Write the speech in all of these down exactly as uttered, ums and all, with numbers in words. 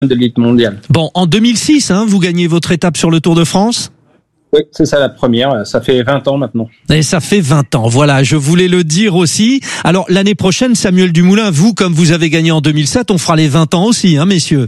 de l'élite mondiale. Bon, en deux mille six, hein, vous gagnez votre étape sur le Tour de France ? Oui, c'est ça la première. Ça fait vingt ans maintenant. Et ça fait vingt ans. Voilà, je voulais le dire aussi. Alors, l'année prochaine, Samuel Dumoulin, vous, comme vous avez gagné en deux mille sept, on fera les vingt ans aussi, hein, messieurs.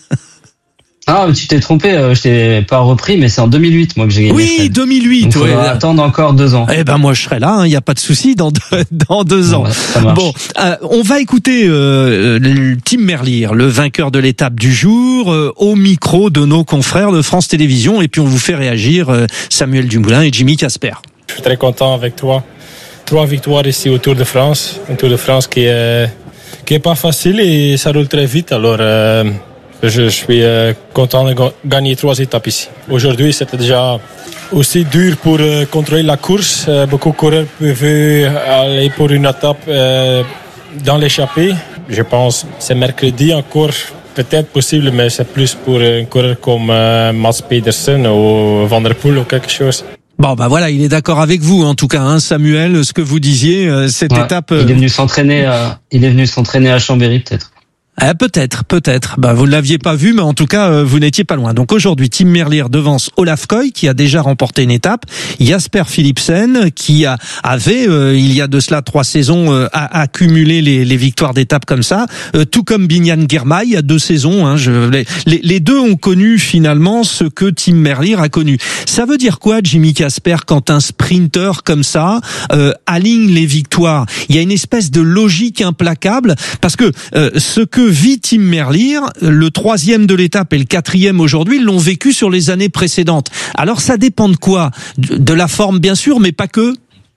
Ah, mais tu t'es trompé, euh, je t'ai pas repris, mais c'est en deux mille huit, moi, que j'ai gagné. Oui, Fred. deux mille huit. Donc, ouais. on va attendre encore deux ans. Eh ben, moi, je serai là, il hein, n'y a pas de souci, dans deux, dans deux ans. Ouais, ça marche. Bon, euh, on va écouter euh, Tim Merlier, le vainqueur de l'étape du jour, euh, au micro de nos confrères de France Télévisions, et puis on vous fait réagir euh, Samuel Dumoulin et Jimmy Casper. Je suis très content avec toi. Trois victoires ici au Tour de France, un Tour de France qui est, qui est pas facile et ça roule très vite, alors... Euh... Je suis content de gagner trois étapes ici. Aujourd'hui, c'était déjà aussi dur pour contrôler la course. Beaucoup de coureurs peuvent aller pour une étape dans l'échappée. Je pense que c'est mercredi encore, peut-être possible, mais c'est plus pour un coureur comme Mats Pedersen ou Van der Poel ou quelque chose. Bon, bah voilà, il est d'accord avec vous, en tout cas, hein, Samuel, ce que vous disiez, cette ouais, étape... Il est venu s'entraîner à, il est venu s'entraîner à Chambéry, peut-être. Ah, peut-être, peut-être. Bah, vous ne l'aviez pas vu, mais en tout cas, euh, vous n'étiez pas loin. Donc aujourd'hui, Tim Merlier devance Olaf Koy, qui a déjà remporté une étape. Jasper Philipsen, qui a, avait, euh, il y a de cela trois saisons, euh, a accumulé les, les victoires d'étapes comme ça. Euh, tout comme Biniam Girmay, il y a deux saisons. Hein, je, les, les, les deux ont connu finalement ce que Tim Merlier a connu. Ça veut dire quoi, Jimmy Casper, quand un sprinter comme ça euh, aligne les victoires ? Il y a une espèce de logique implacable, parce que euh, ce que vit Tim Merlier, le troisième de l'étape et le quatrième aujourd'hui, l'ont vécu sur les années précédentes. Alors ça dépend de quoi ? De la forme bien sûr, mais pas que.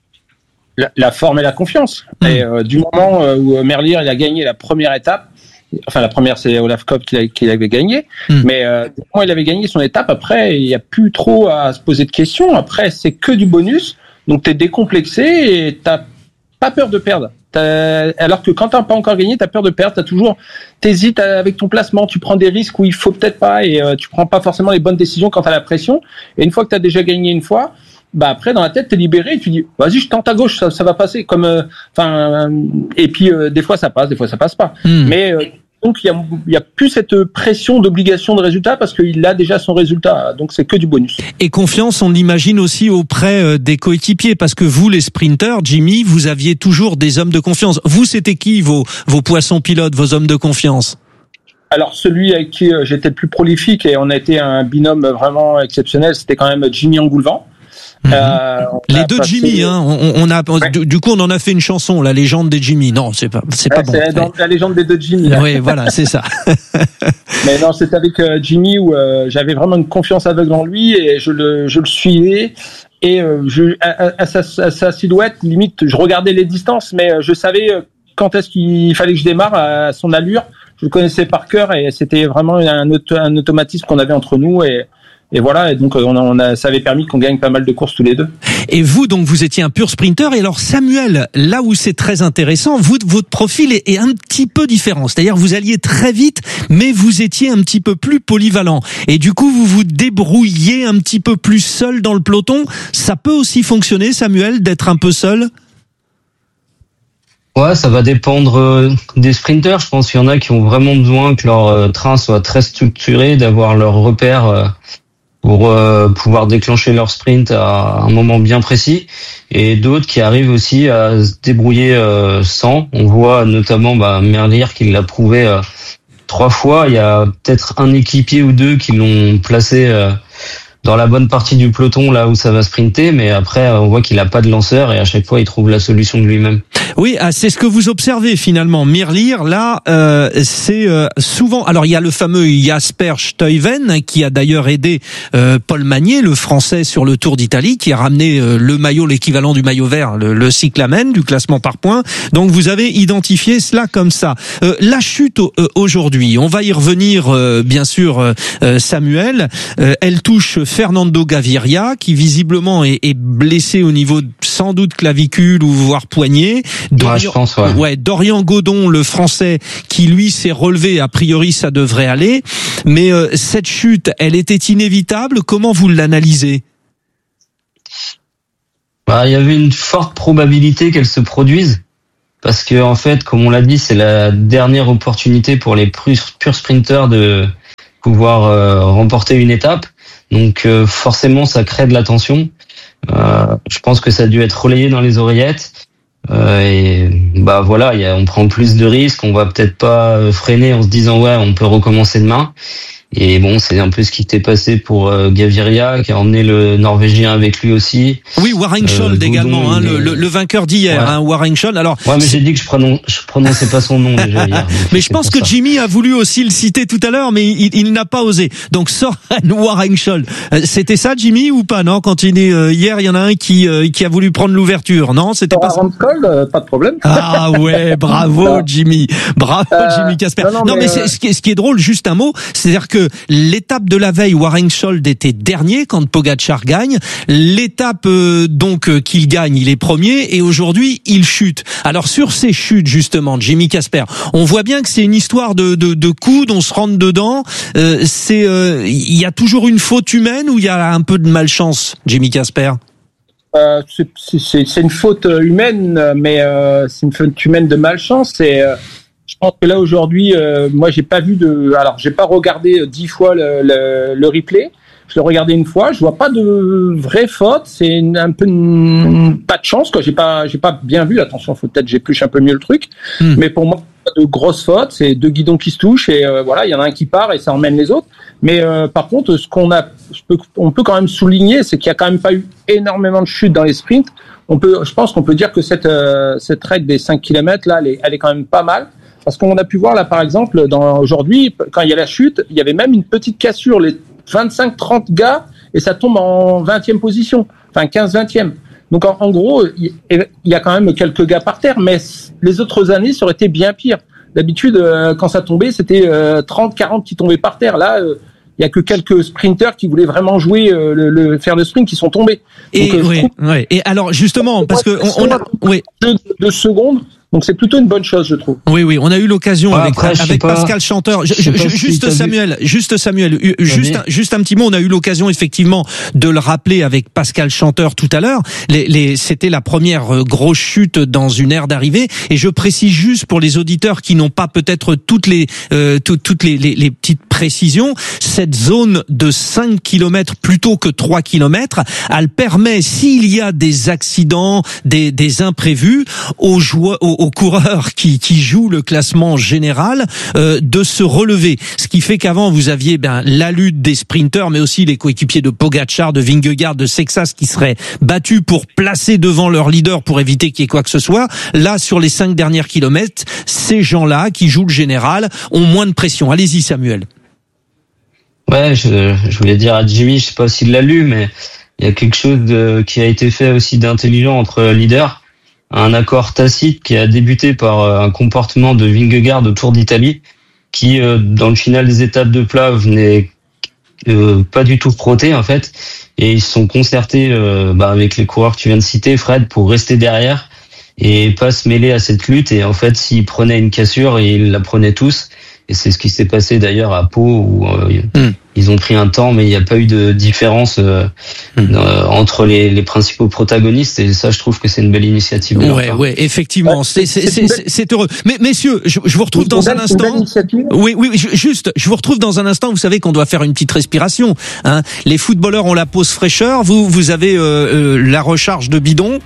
La, la forme et la confiance. Mmh. Et euh, du moment où Merlier il a gagné la première étape, enfin la première c'est Olaf Koy qui, qui l'avait gagné, mmh. mais euh, du moment où il avait gagné son étape, après il n'y a plus trop à se poser de questions. Après c'est que du bonus, donc t'es décomplexé et t'as pas peur de perdre. T'as, alors que quand t'as pas encore gagné, t'as peur de perdre, t'as toujours, t'hésites avec ton placement, tu prends des risques où il faut peut-être pas et euh, tu prends pas forcément les bonnes décisions quand t'as la pression. Et une fois que t'as déjà gagné une fois, bah après dans la tête t'es libéré et tu dis vas-y je tente à gauche, ça, ça va passer comme, enfin euh, et puis euh, des fois ça passe, des fois ça passe pas. Mmh. Mais euh, donc il y a il y a plus cette pression d'obligation de résultat parce qu'il a déjà son résultat, donc c'est que du bonus. Et confiance, on l'imagine aussi auprès des coéquipiers, parce que vous les sprinters, Jimmy, vous aviez toujours des hommes de confiance. Vous, c'était qui vos vos poissons pilotes, vos hommes de confiance ? Alors celui avec qui j'étais le plus prolifique et on a été un binôme vraiment exceptionnel, c'était quand même Jimmy Engoulevent. Mmh. Euh, les deux passé... Jimmy, hein. On, on a, ouais. du, du coup, on en a fait une chanson, la légende des Jimmy. Non, c'est pas, c'est pas ouais, bon. C'est dans la légende des deux Jimmy. Là. Oui, voilà, c'est ça. Mais non, c'est avec euh, Jimmy où euh, j'avais vraiment une confiance aveugle en lui et je le, je le suivais. Et euh, je, à, à, sa, à sa silhouette, limite, je regardais les distances, mais euh, je savais quand est-ce qu'il fallait que je démarre à son allure. Je le connaissais par cœur et c'était vraiment un, auto, un automatisme qu'on avait entre nous et Et voilà, et donc on a, on a, ça avait permis qu'on gagne pas mal de courses tous les deux. Et vous, donc, vous étiez un pur sprinter. Et alors, Samuel, là où c'est très intéressant, vous, votre profil est, est un petit peu différent. C'est-à-dire, vous alliez très vite, mais vous étiez un petit peu plus polyvalent. Et du coup, vous vous débrouillez un petit peu plus seul dans le peloton. Ça peut aussi fonctionner, Samuel, d'être un peu seul ? Ouais, ça va dépendre des sprinters. Je pense qu'il y en a qui ont vraiment besoin que leur train soit très structuré, d'avoir leurs repères pour euh, pouvoir déclencher leur sprint à un moment bien précis, et d'autres qui arrivent aussi à se débrouiller euh, sans. On voit notamment bah, Merlier qui l'a prouvé euh, trois fois. Il y a peut-être un équipier ou deux qui l'ont placé euh, dans la bonne partie du peloton, là où ça va sprinter, mais après on voit qu'il a pas de lanceur et à chaque fois il trouve la solution de lui-même. Oui, c'est ce que vous observez finalement. Merlier, là, euh, c'est euh, souvent... Alors il y a le fameux Jasper Stuyven qui a d'ailleurs aidé euh, Paul Magnier, le Français, sur le Tour d'Italie, qui a ramené euh, le maillot, l'équivalent du maillot vert, le, le cyclamen, du classement par points. Donc vous avez identifié cela comme ça. Euh, la chute euh, aujourd'hui, on va y revenir euh, bien sûr, euh, Samuel. Euh, elle touche Fernando Gaviria, qui visiblement est, est blessé au niveau sans doute clavicule ou voire poignet. Dorian, ouais, je pense, ouais. ouais, Dorian Godon, le Français, qui lui s'est relevé, a priori ça devrait aller. Mais euh, cette chute, elle était inévitable. Comment vous l'analysez ? Bah, il y avait une forte probabilité qu'elle se produise, parce que en fait, comme on l'a dit, c'est la dernière opportunité pour les purs sprinters de pouvoir euh, remporter une étape. Donc euh, forcément, ça crée de la tension. Euh, je pense que ça a dû être relayé dans les oreillettes. Euh, et bah voilà, y a, on prend plus de risques. On va peut-être pas freiner en se disant ouais, on peut recommencer demain. Et bon, c'est un peu ce qui s'est passé pour euh, Gaviria, qui a emmené le Norvégien avec lui aussi. Oui, Warringschuld euh, également, hein, le, le, le vainqueur d'hier, ouais. hein, Warringschuld. Alors, ouais, mais j'ai dit que je prononçais, je prononçais pas son nom déjà hier. Mais je pense que ça. Jimmy a voulu aussi le citer tout à l'heure, mais il, il n'a pas osé. Donc Soren Warringschuld, c'était ça, Jimmy, ou pas? Non, quand il est euh, hier, il y en a un qui euh, qui a voulu prendre l'ouverture. Non, c'était pas ça. Euh, pas de problème. Ah ouais, bravo Jimmy, bravo euh, Jimmy Casper. Non, non, non, mais, mais c'est, ce, qui est, ce qui est drôle, juste un mot, c'est-à-dire que l'étape de la veille, Warringschuld était dernier quand Pogačar gagne. L'étape euh, donc euh, qu'il gagne, il est premier, et aujourd'hui il chute. Alors sur ces chutes justement, Jimmy Casper, on voit bien que c'est une histoire de de, de coude, on se rentre dedans. Euh, c'est il euh, y a toujours une faute humaine ou il y a un peu de malchance, Jimmy Casper? Euh, c'est, c'est, c'est une faute humaine, mais euh, c'est une faute humaine de malchance. Et euh, je pense que là aujourd'hui, euh, moi j'ai pas vu de, alors j'ai pas regardé dix fois le, le, le replay. Je l'ai regardé une fois, je vois pas de vraie faute. C'est une, un peu une, pas de chance quoi. J'ai pas, j'ai pas bien vu. Attention, faut peut-être j'épluche un peu mieux le truc. Mm. Mais pour moi, pas de grosses fautes. C'est deux guidons qui se touchent et euh, voilà, il y en a un qui part et ça emmène les autres. Mais euh, par contre, ce qu'on a, je peux, on peut quand même souligner, c'est qu'il y a quand même pas eu énormément de chutes dans les sprints. On peut, je pense qu'on peut dire que cette euh, cette raid des cinq kilomètres là, elle est, elle est quand même pas mal. Parce qu'on a pu voir là, par exemple, dans aujourd'hui, quand il y a la chute, il y avait même une petite cassure, les vingt-cinq trente gars, et ça tombe en vingtième position, enfin quinze vingtième. Donc en, en gros, il y a quand même quelques gars par terre, mais les autres années, ça aurait été bien pire. D'habitude, euh, quand ça tombait, c'était euh, trente quarante qui tombaient par terre. Là, euh, il y a que quelques sprinters qui voulaient vraiment jouer euh, le, le faire le sprint qui sont tombés. Et Donc, euh, oui, trouve... oui. Et alors justement, parce que on, on a, oui, deux, deux secondes. Donc c'est plutôt une bonne chose, je trouve. Oui, oui, on a eu l'occasion ouais, avec, après, avec Pascal Chanteur. Je, je, je, juste si Samuel, vu. juste Samuel, juste, un, juste un petit mot. On a eu l'occasion effectivement de le rappeler avec Pascal Chanteur tout à l'heure. Les, les, c'était la première grosse chute dans une aire d'arrivée. Et je précise juste pour les auditeurs qui n'ont pas peut-être toutes les euh, tout, toutes les, les, les petites précisions, cette zone de cinq kilomètres plutôt que trois kilomètres, elle permet, s'il y a des accidents, des, des imprévus, aux joueurs, aux, aux coureurs qui, qui jouent le classement général, euh, de se relever. Ce qui fait qu'avant, vous aviez ben, la lutte des sprinters, mais aussi les coéquipiers de Pogačar, de Vingegaard, de Sexas qui seraient battus pour placer devant leur leader pour éviter qu'il y ait quoi que ce soit. Là, sur les cinq derniers kilomètres, ces gens-là qui jouent le général ont moins de pression. Allez-y, Samuel. Ouais, je, je voulais dire à Jimmy, je sais pas s'il l'a lu, mais il y a quelque chose de, qui a été fait aussi d'intelligent entre leaders. Un accord tacite qui a débuté par un comportement de Vingegaard au Tour d'Italie, qui, dans le final des étapes de plat, venait euh, pas du tout frotter, en fait. Et ils se sont concertés euh, bah, avec les coureurs que tu viens de citer, Fred, pour rester derrière et pas se mêler à cette lutte. Et en fait, s'ils prenaient une cassure, ils la prenaient tous. Et c'est ce qui s'est passé d'ailleurs à Pau où euh, mm. ils ont pris un temps, mais il n'y a pas eu de différence euh, mm. euh, entre les, les principaux protagonistes. Et ça, je trouve que c'est une belle initiative. Ouais, ouais, effectivement, ouais, c'est, c'est, c'est, c'est, c'est heureux. Mais messieurs, je, je vous retrouve dans un instant. Oui, oui, juste, je vous retrouve dans un instant. Vous savez qu'on doit faire une petite respiration. Hein. Les footballeurs ont la pause fraîcheur. Vous, vous avez euh, euh, la recharge de bidon.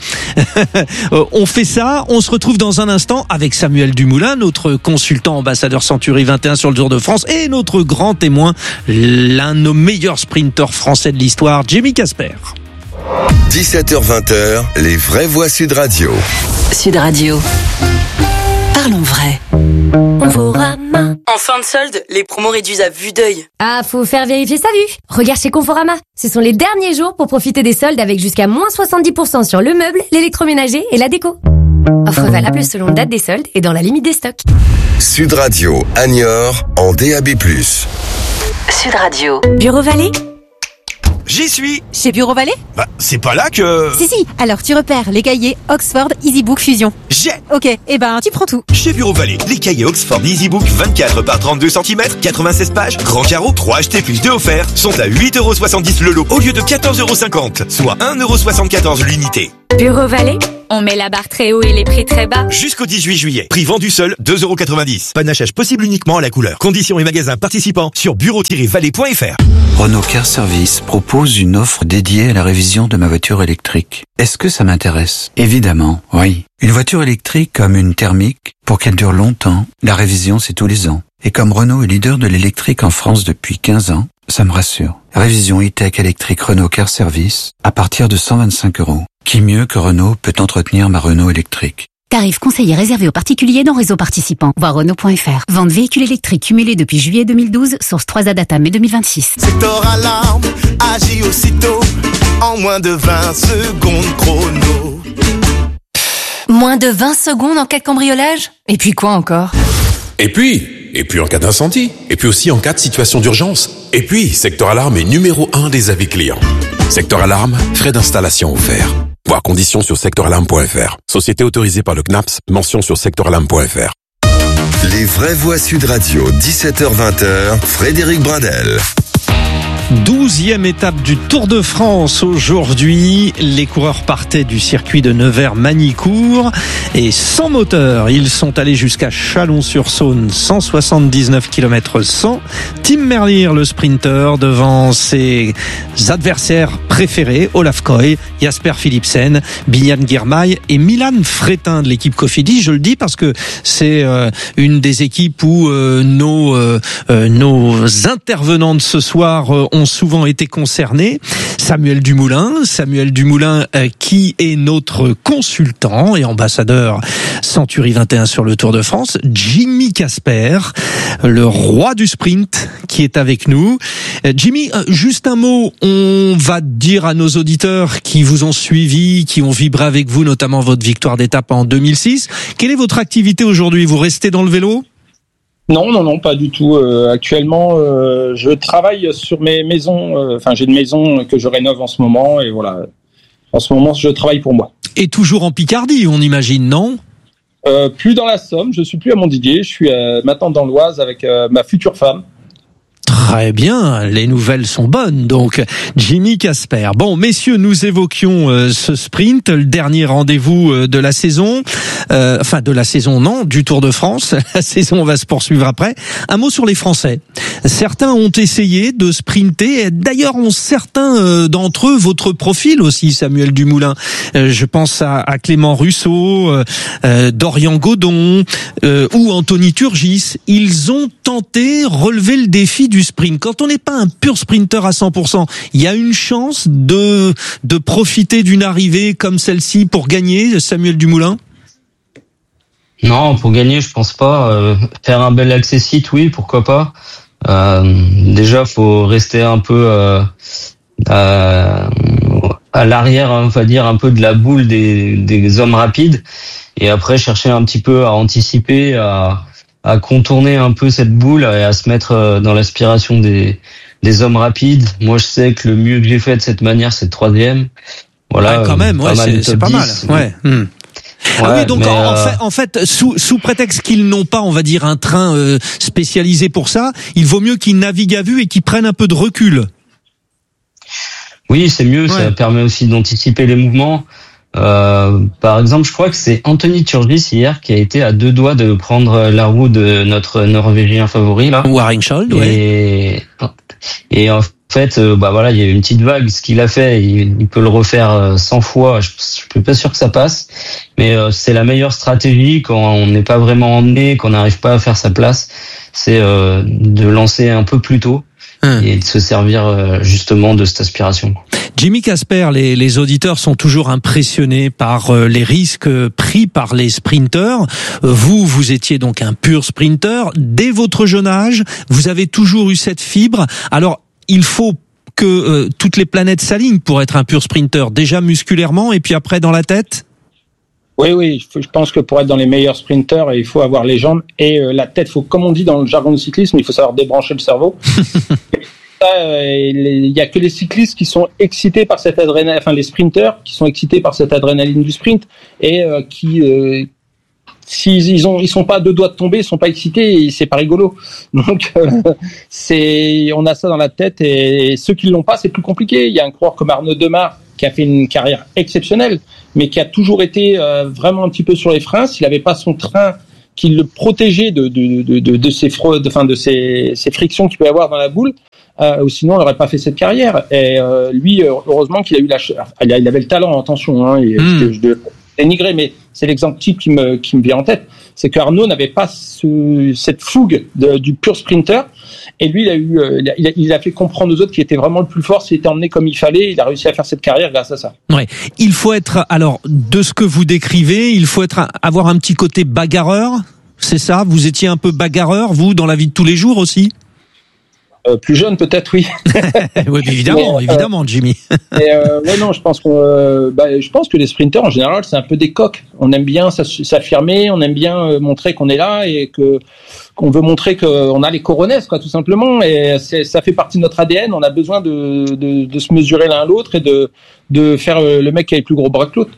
On fait ça. On se retrouve dans un instant avec Samuel Dumoulin, notre consultant ambassadeur Century vingt et un sur le Tour de France, et notre grand témoin, l'un de nos meilleurs sprinteurs français de l'histoire, Jimmy Casper. dix-sept heures vingt, les vraies voix Sud Radio. Sud Radio. Parlons vrai. Conforama. En fin de solde, les promos réduisent à vue d'œil. Ah, faut faire vérifier sa vue. Regarde chez Conforama. Ce sont les derniers jours pour profiter des soldes avec jusqu'à moins soixante-dix pour cent sur le meuble, l'électroménager et la déco. Offre valable selon date des soldes et dans la limite des stocks. Sud Radio, à Niort, en D A B plus. Sud Radio. Bureau Vallée ? J'y suis. Chez Bureau Vallée ? Bah, c'est pas là que... Si, si. Alors, tu repères les cahiers Oxford EasyBook Fusion. J'ai. Ok, eh ben, tu prends tout. Chez Bureau Vallée, les cahiers Oxford EasyBook vingt-quatre par trente-deux centimètres, quatre-vingt-seize pages, grand carreau, trois achetés plus deux offerts, sont à huit euros soixante-dix le lot au lieu de quatorze euros cinquante, soit un euro soixante-quatorze l'unité. Bureau Vallée, on met la barre très haut et les prix très bas. Jusqu'au dix-huit juillet. Prix vendu seul, deux euros quatre-vingt-dix. Panachage possible uniquement à la couleur. Conditions et magasins participants sur bureau tiret vallée point f r. Renault Car Service propose une offre dédiée à la révision de ma voiture électrique. Est-ce que ça m'intéresse? Évidemment, oui. Une voiture électrique comme une thermique, pour qu'elle dure longtemps, la révision c'est tous les ans. Et comme Renault est leader de l'électrique en France depuis quinze ans, ça me rassure. Révision e-tech électrique Renault Car Service à partir de cent vingt-cinq euros. Qui mieux que Renault peut entretenir ma Renault électrique? Tarif conseillé réservé aux particuliers dans réseau participant. Voir Renault point f r. Vente véhicule électrique cumulé depuis juillet deux mille douze. Source trois A Data mai deux mille vingt-six. Sector Alarme agit aussitôt en moins de vingt secondes chrono. Moins de vingt secondes en cas de cambriolage? Et puis quoi encore? Et puis, et puis en cas d'incendie. Et puis aussi en cas de situation d'urgence. Et puis, Sector Alarme est numéro un des avis clients. Sector Alarme, frais d'installation offerts. Voir conditions sur sector alarme point f r. Société autorisée par le C N A P S, mention sur sector alarme point f r. Les vraies voix Sud Radio, dix-sept heures vingt, Frédéric Bradel. Douzième étape du Tour de France aujourd'hui. Les coureurs partaient du circuit de Nevers-Magny-Cours et sans moteur. Ils sont allés jusqu'à Chalon-sur-Saône, cent soixante-dix-neuf kilomètres cent. Tim Merlier, le sprinter, devant ses adversaires préférés, Olaf Koy, Jasper Philipsen, Bijan Girmay et Milan Fretin de l'équipe Cofidis. Je le dis parce que c'est euh, une des équipes où euh, nos, euh, nos intervenants de ce soir euh, ont souvent été concernés. Samuel Dumoulin, Samuel Dumoulin euh, qui est notre consultant et ambassadeur Century vingt et un sur le Tour de France. Jimmy Casper, le roi du sprint, qui est avec nous. Euh, Jimmy, euh, juste un mot, on va dire à nos auditeurs qui vous ont suivi, qui ont vibré avec vous, notamment votre victoire d'étape en deux mille six. Quelle est votre activité aujourd'hui? Vous restez dans le vélo? Non, non, non, pas du tout. Euh, actuellement, euh, je travaille sur mes maisons. Euh, enfin, j'ai une maison que je rénove en ce moment, et voilà. En ce moment, je travaille pour moi. Et toujours en Picardie, on imagine, non? euh, Plus dans la Somme. Je suis plus à Montdidier. Je suis euh, maintenant dans l'Oise avec euh, ma future femme. Très bien, les nouvelles sont bonnes. Donc, Jimmy Casper. Bon, messieurs, nous évoquions euh, ce sprint, le dernier rendez-vous euh, de la saison. Euh, enfin, de la saison, non, du Tour de France. La saison va se poursuivre après. Un mot sur les Français. Certains ont essayé de sprinter. Et d'ailleurs, ont certains euh, d'entre eux votre profil aussi, Samuel Dumoulin. Euh, je pense à, à Clément Russo, euh, euh, Dorian Godon euh, ou Anthony Turgis. Ils ont tenté, relevé le défi du sprint. Quand on n'est pas un pur sprinter à cent pour cent, il y a une chance de, de profiter d'une arrivée comme celle-ci pour gagner, Samuel Dumoulin? Non, pour gagner, je pense pas. Euh, faire un bel access-it, oui, pourquoi pas. Euh, déjà, faut rester un peu euh, à, à l'arrière, on va dire, un peu de la boule des, des hommes rapides, et après chercher un petit peu à anticiper, à à contourner un peu cette boule et à se mettre dans l'aspiration des, des hommes rapides. Moi, je sais que le mieux que j'ai fait de cette manière, c'est le troisième. Voilà. Ouais, quand même, ouais, c'est, c'est pas mal. Ouais. Hmm. Ouais, ah oui, donc en, euh... en fait, en fait, sous, sous prétexte qu'ils n'ont pas, on va dire, un train euh, spécialisé pour ça, il vaut mieux qu'ils naviguent à vue et qu'ils prennent un peu de recul. Oui, c'est mieux. Ouais. Ça permet aussi d'anticiper les mouvements. Euh, par exemple, je crois que c'est Anthony Turgis hier qui a été à deux doigts de prendre la roue de notre Norvégien favori là. Warringschald, ouais. Et, et en fait, euh, bah voilà, il y a eu une petite vague. Ce qu'il a fait, il, il peut le refaire cent fois. Je, je suis pas sûr que ça passe, mais euh, c'est la meilleure stratégie quand on n'est pas vraiment emmené, qu'on n'arrive pas à faire sa place. C'est euh, de lancer un peu plus tôt. Hum. Et de se servir euh, justement de cette aspiration. Jimmy Casper, les, les auditeurs sont toujours impressionnés par euh, les risques pris par les sprinteurs. Euh, vous, vous étiez donc un pur sprinter. Dès votre jeune âge, vous avez toujours eu cette fibre. Alors, il faut que euh, toutes les planètes s'alignent pour être un pur sprinter. Déjà musculairement et puis après dans la tête? Oui, oui, je pense que pour être dans les meilleurs sprinters, il faut avoir les jambes et euh, la tête. Faut, comme on dit dans le jargon de cyclisme, il faut savoir débrancher le cerveau. Il y a que les cyclistes qui sont excités par cette adrénaline, enfin les sprinters qui sont excités par cette adrénaline du sprint et euh, qui, euh, s'ils ils ont, ils sont pas à deux doigts de tomber, ils sont pas excités, et c'est pas rigolo. Donc euh, c'est, on a ça dans la tête et ceux qui l'ont pas, c'est plus compliqué. Il y a un coureur comme Arnaud Demar qui a fait une carrière exceptionnelle, mais qui a toujours été euh, vraiment un petit peu sur les freins. S'il n'avait pas son train qui le protégeait de de de de, de ces fraudes, enfin de ces ces frictions qu'il peut y avoir dans la boule, euh, ou sinon il n'aurait pas fait cette carrière. Et euh, lui, heureusement qu'il a eu la, il avait le talent, attention, hein, et mmh. je, je dénigrer, mais c'est l'exemple type qui me qui me vient en tête. C'est qu'Arnaud n'avait pas ce, cette fougue de, du pur sprinter, et lui il a eu euh, il, a, il a fait comprendre aux autres qu'il était vraiment le plus fort, s'il était emmené comme il fallait. Il a réussi à faire cette carrière grâce à ça. Ouais, il faut être, alors de ce que vous décrivez, il faut être avoir un petit côté bagarreur. C'est ça, vous étiez un peu bagarreur vous dans la vie de tous les jours aussi? Euh, plus jeune peut-être, oui. Oui, évidemment, mais, évidemment, euh, Jimmy. Et euh, ouais, non, je pense qu'on, euh, bah, je pense que les sprinters en général, c'est un peu des coqs. On aime bien s'affirmer, on aime bien euh, montrer qu'on est là et que qu'on veut montrer qu'on a les coronets, quoi, tout simplement. Et c'est, ça fait partie de notre A D N. On a besoin de de, de se mesurer l'un à l'autre et de de faire le mec qui a les plus gros bras que l'autre.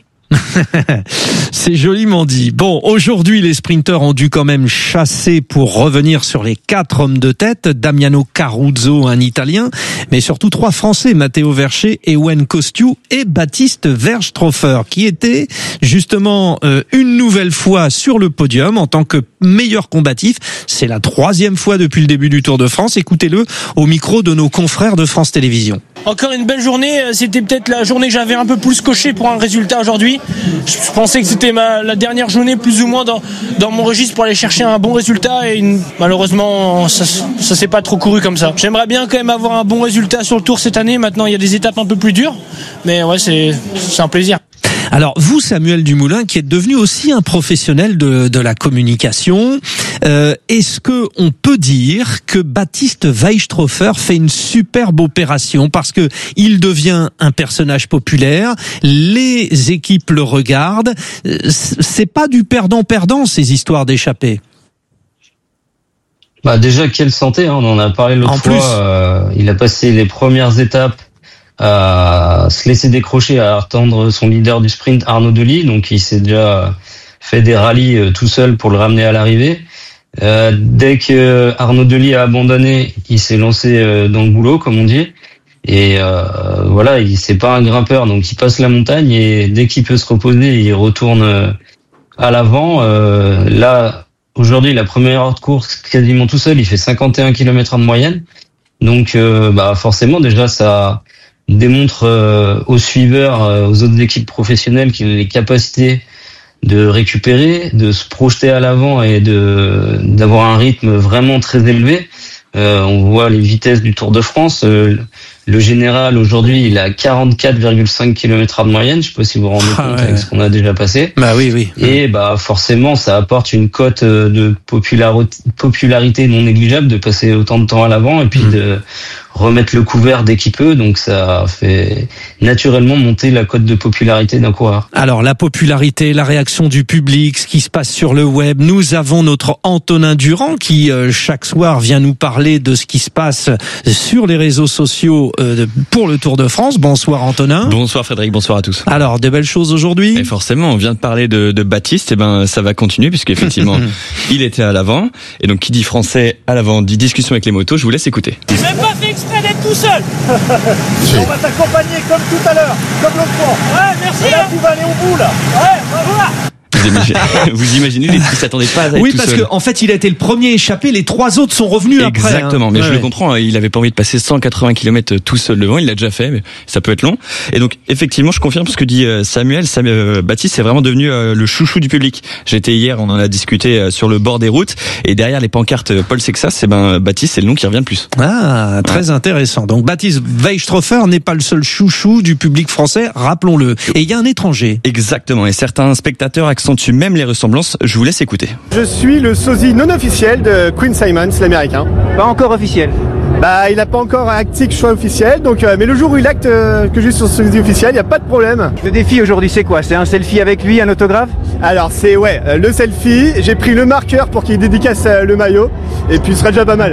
C'est joliment dit. Bon, aujourd'hui, les sprinteurs ont dû quand même chasser pour revenir sur les quatre hommes de tête. Damiano Caruso, un Italien, mais surtout trois Français, Matteo Verché, Ewen Kostiou et Baptiste Verstroffer, qui étaient justement euh, une nouvelle fois sur le podium en tant que meilleur combatif. C'est la troisième fois depuis le début du Tour de France. Écoutez-le au micro de nos confrères de France Télévisions. Encore une belle journée, c'était peut-être la journée que j'avais un peu plus coché pour un résultat aujourd'hui. Je pensais que c'était ma, la dernière journée plus ou moins dans, dans mon registre pour aller chercher un bon résultat et une, malheureusement ça, ça s'est pas trop couru comme ça. J'aimerais bien quand même avoir un bon résultat sur le Tour cette année. Maintenant il y a des étapes un peu plus dures, mais ouais c'est, c'est un plaisir. Alors vous, Samuel Dumoulin, qui êtes devenu aussi un professionnel de, de la communication, euh, est-ce que on peut dire que Baptiste Weisstroffer fait une superbe opération parce que il devient un personnage populaire, les équipes le regardent, c'est pas du perdant-perdant ces histoires d'échappée. Bah déjà quelle santé, hein, on en a parlé l'autre en fois. Euh, il a passé les premières étapes à se laisser décrocher, à attendre son leader du sprint, Arnaud Delis. Donc il s'est déjà fait des rallyes tout seul pour le ramener à l'arrivée. Euh, dès que Arnaud Delis a abandonné, il s'est lancé dans le boulot, comme on dit. Et euh, voilà, il c'est pas un grimpeur, donc il passe la montagne et dès qu'il peut se reposer, il retourne à l'avant. Euh, là, aujourd'hui, la première heure de course, quasiment tout seul, il fait cinquante et un kilomètres de moyenne. Donc, euh, bah forcément, déjà ça démontre euh, aux suiveurs, euh, aux autres équipes professionnelles qu'il a les capacités de récupérer, de se projeter à l'avant et de d'avoir un rythme vraiment très élevé. Euh, on voit les vitesses du Tour de France. Euh, le général aujourd'hui, il a quarante-quatre virgule cinq kilomètres heure de moyenne. Je sais pas si vous vous rendez ah compte ouais. avec ce qu'on a déjà passé. Bah oui, oui. Et bah forcément, ça apporte une cote de popularité, popularité non négligeable de passer autant de temps à l'avant et puis mmh. de remettre le couvert dès qu'il peut, donc ça fait naturellement monter la cote de popularité d'un coureur. Alors la popularité, la réaction du public, ce qui se passe sur le web, nous avons notre Antonin Durand qui euh, chaque soir vient nous parler de ce qui se passe sur les réseaux sociaux euh, pour le Tour de France. Bonsoir Antonin. Bonsoir Frédéric, bonsoir à tous. Alors des belles choses aujourd'hui. Et forcément, on vient de parler de, de Baptiste, et ben ça va continuer puisqu'effectivement il était à l'avant, et donc qui dit français à l'avant dit discussion avec les motos. Je vous laisse écouter. Même pas fait exprès d'être tout seul. On va t'accompagner comme tout à l'heure, comme l'autre fois. Ouais, merci. Et là, tu vas aller au bout, là. Ouais, bravo là. Vous imaginez, vous imaginez, il ne s'attendait pas à être oui, tout parce seul. qu'en en fait, il a été le premier échappé, les trois autres sont revenus Exactement, après. Exactement, hein. mais ouais, je ouais. le comprends, il avait pas envie de passer cent quatre-vingts kilomètres tout seul devant, il l'a déjà fait, mais ça peut être long. Et donc, effectivement, je confirme ce que dit Samuel, Samuel Baptiste est vraiment devenu le chouchou du public. J'étais hier, on en a discuté sur le bord des routes, et derrière les pancartes Paul Sexas, eh ben, Baptiste, c'est le nom qui revient le plus. Ah, très ouais. intéressant. Donc, Baptiste Weisstroffer n'est pas le seul chouchou du public français, rappelons-le. Et il y a un étranger. Exactement, et certains spectateurs accentuent même les ressemblances. Je vous laisse écouter. Je suis le sosie non officiel de Quinn Simmons, l'américain. Pas encore officiel. Bah, il n'a pas encore acté que je sois officiel, donc euh, mais le jour où il acte euh, que je suis sur ce sosie officiel, il n'y a pas de problème. Le défi aujourd'hui, c'est quoi? C'est un selfie avec lui, un autographe? Alors c'est ouais, euh, le selfie. J'ai pris le marqueur pour qu'il dédicace euh, le maillot, et puis ce sera déjà pas mal.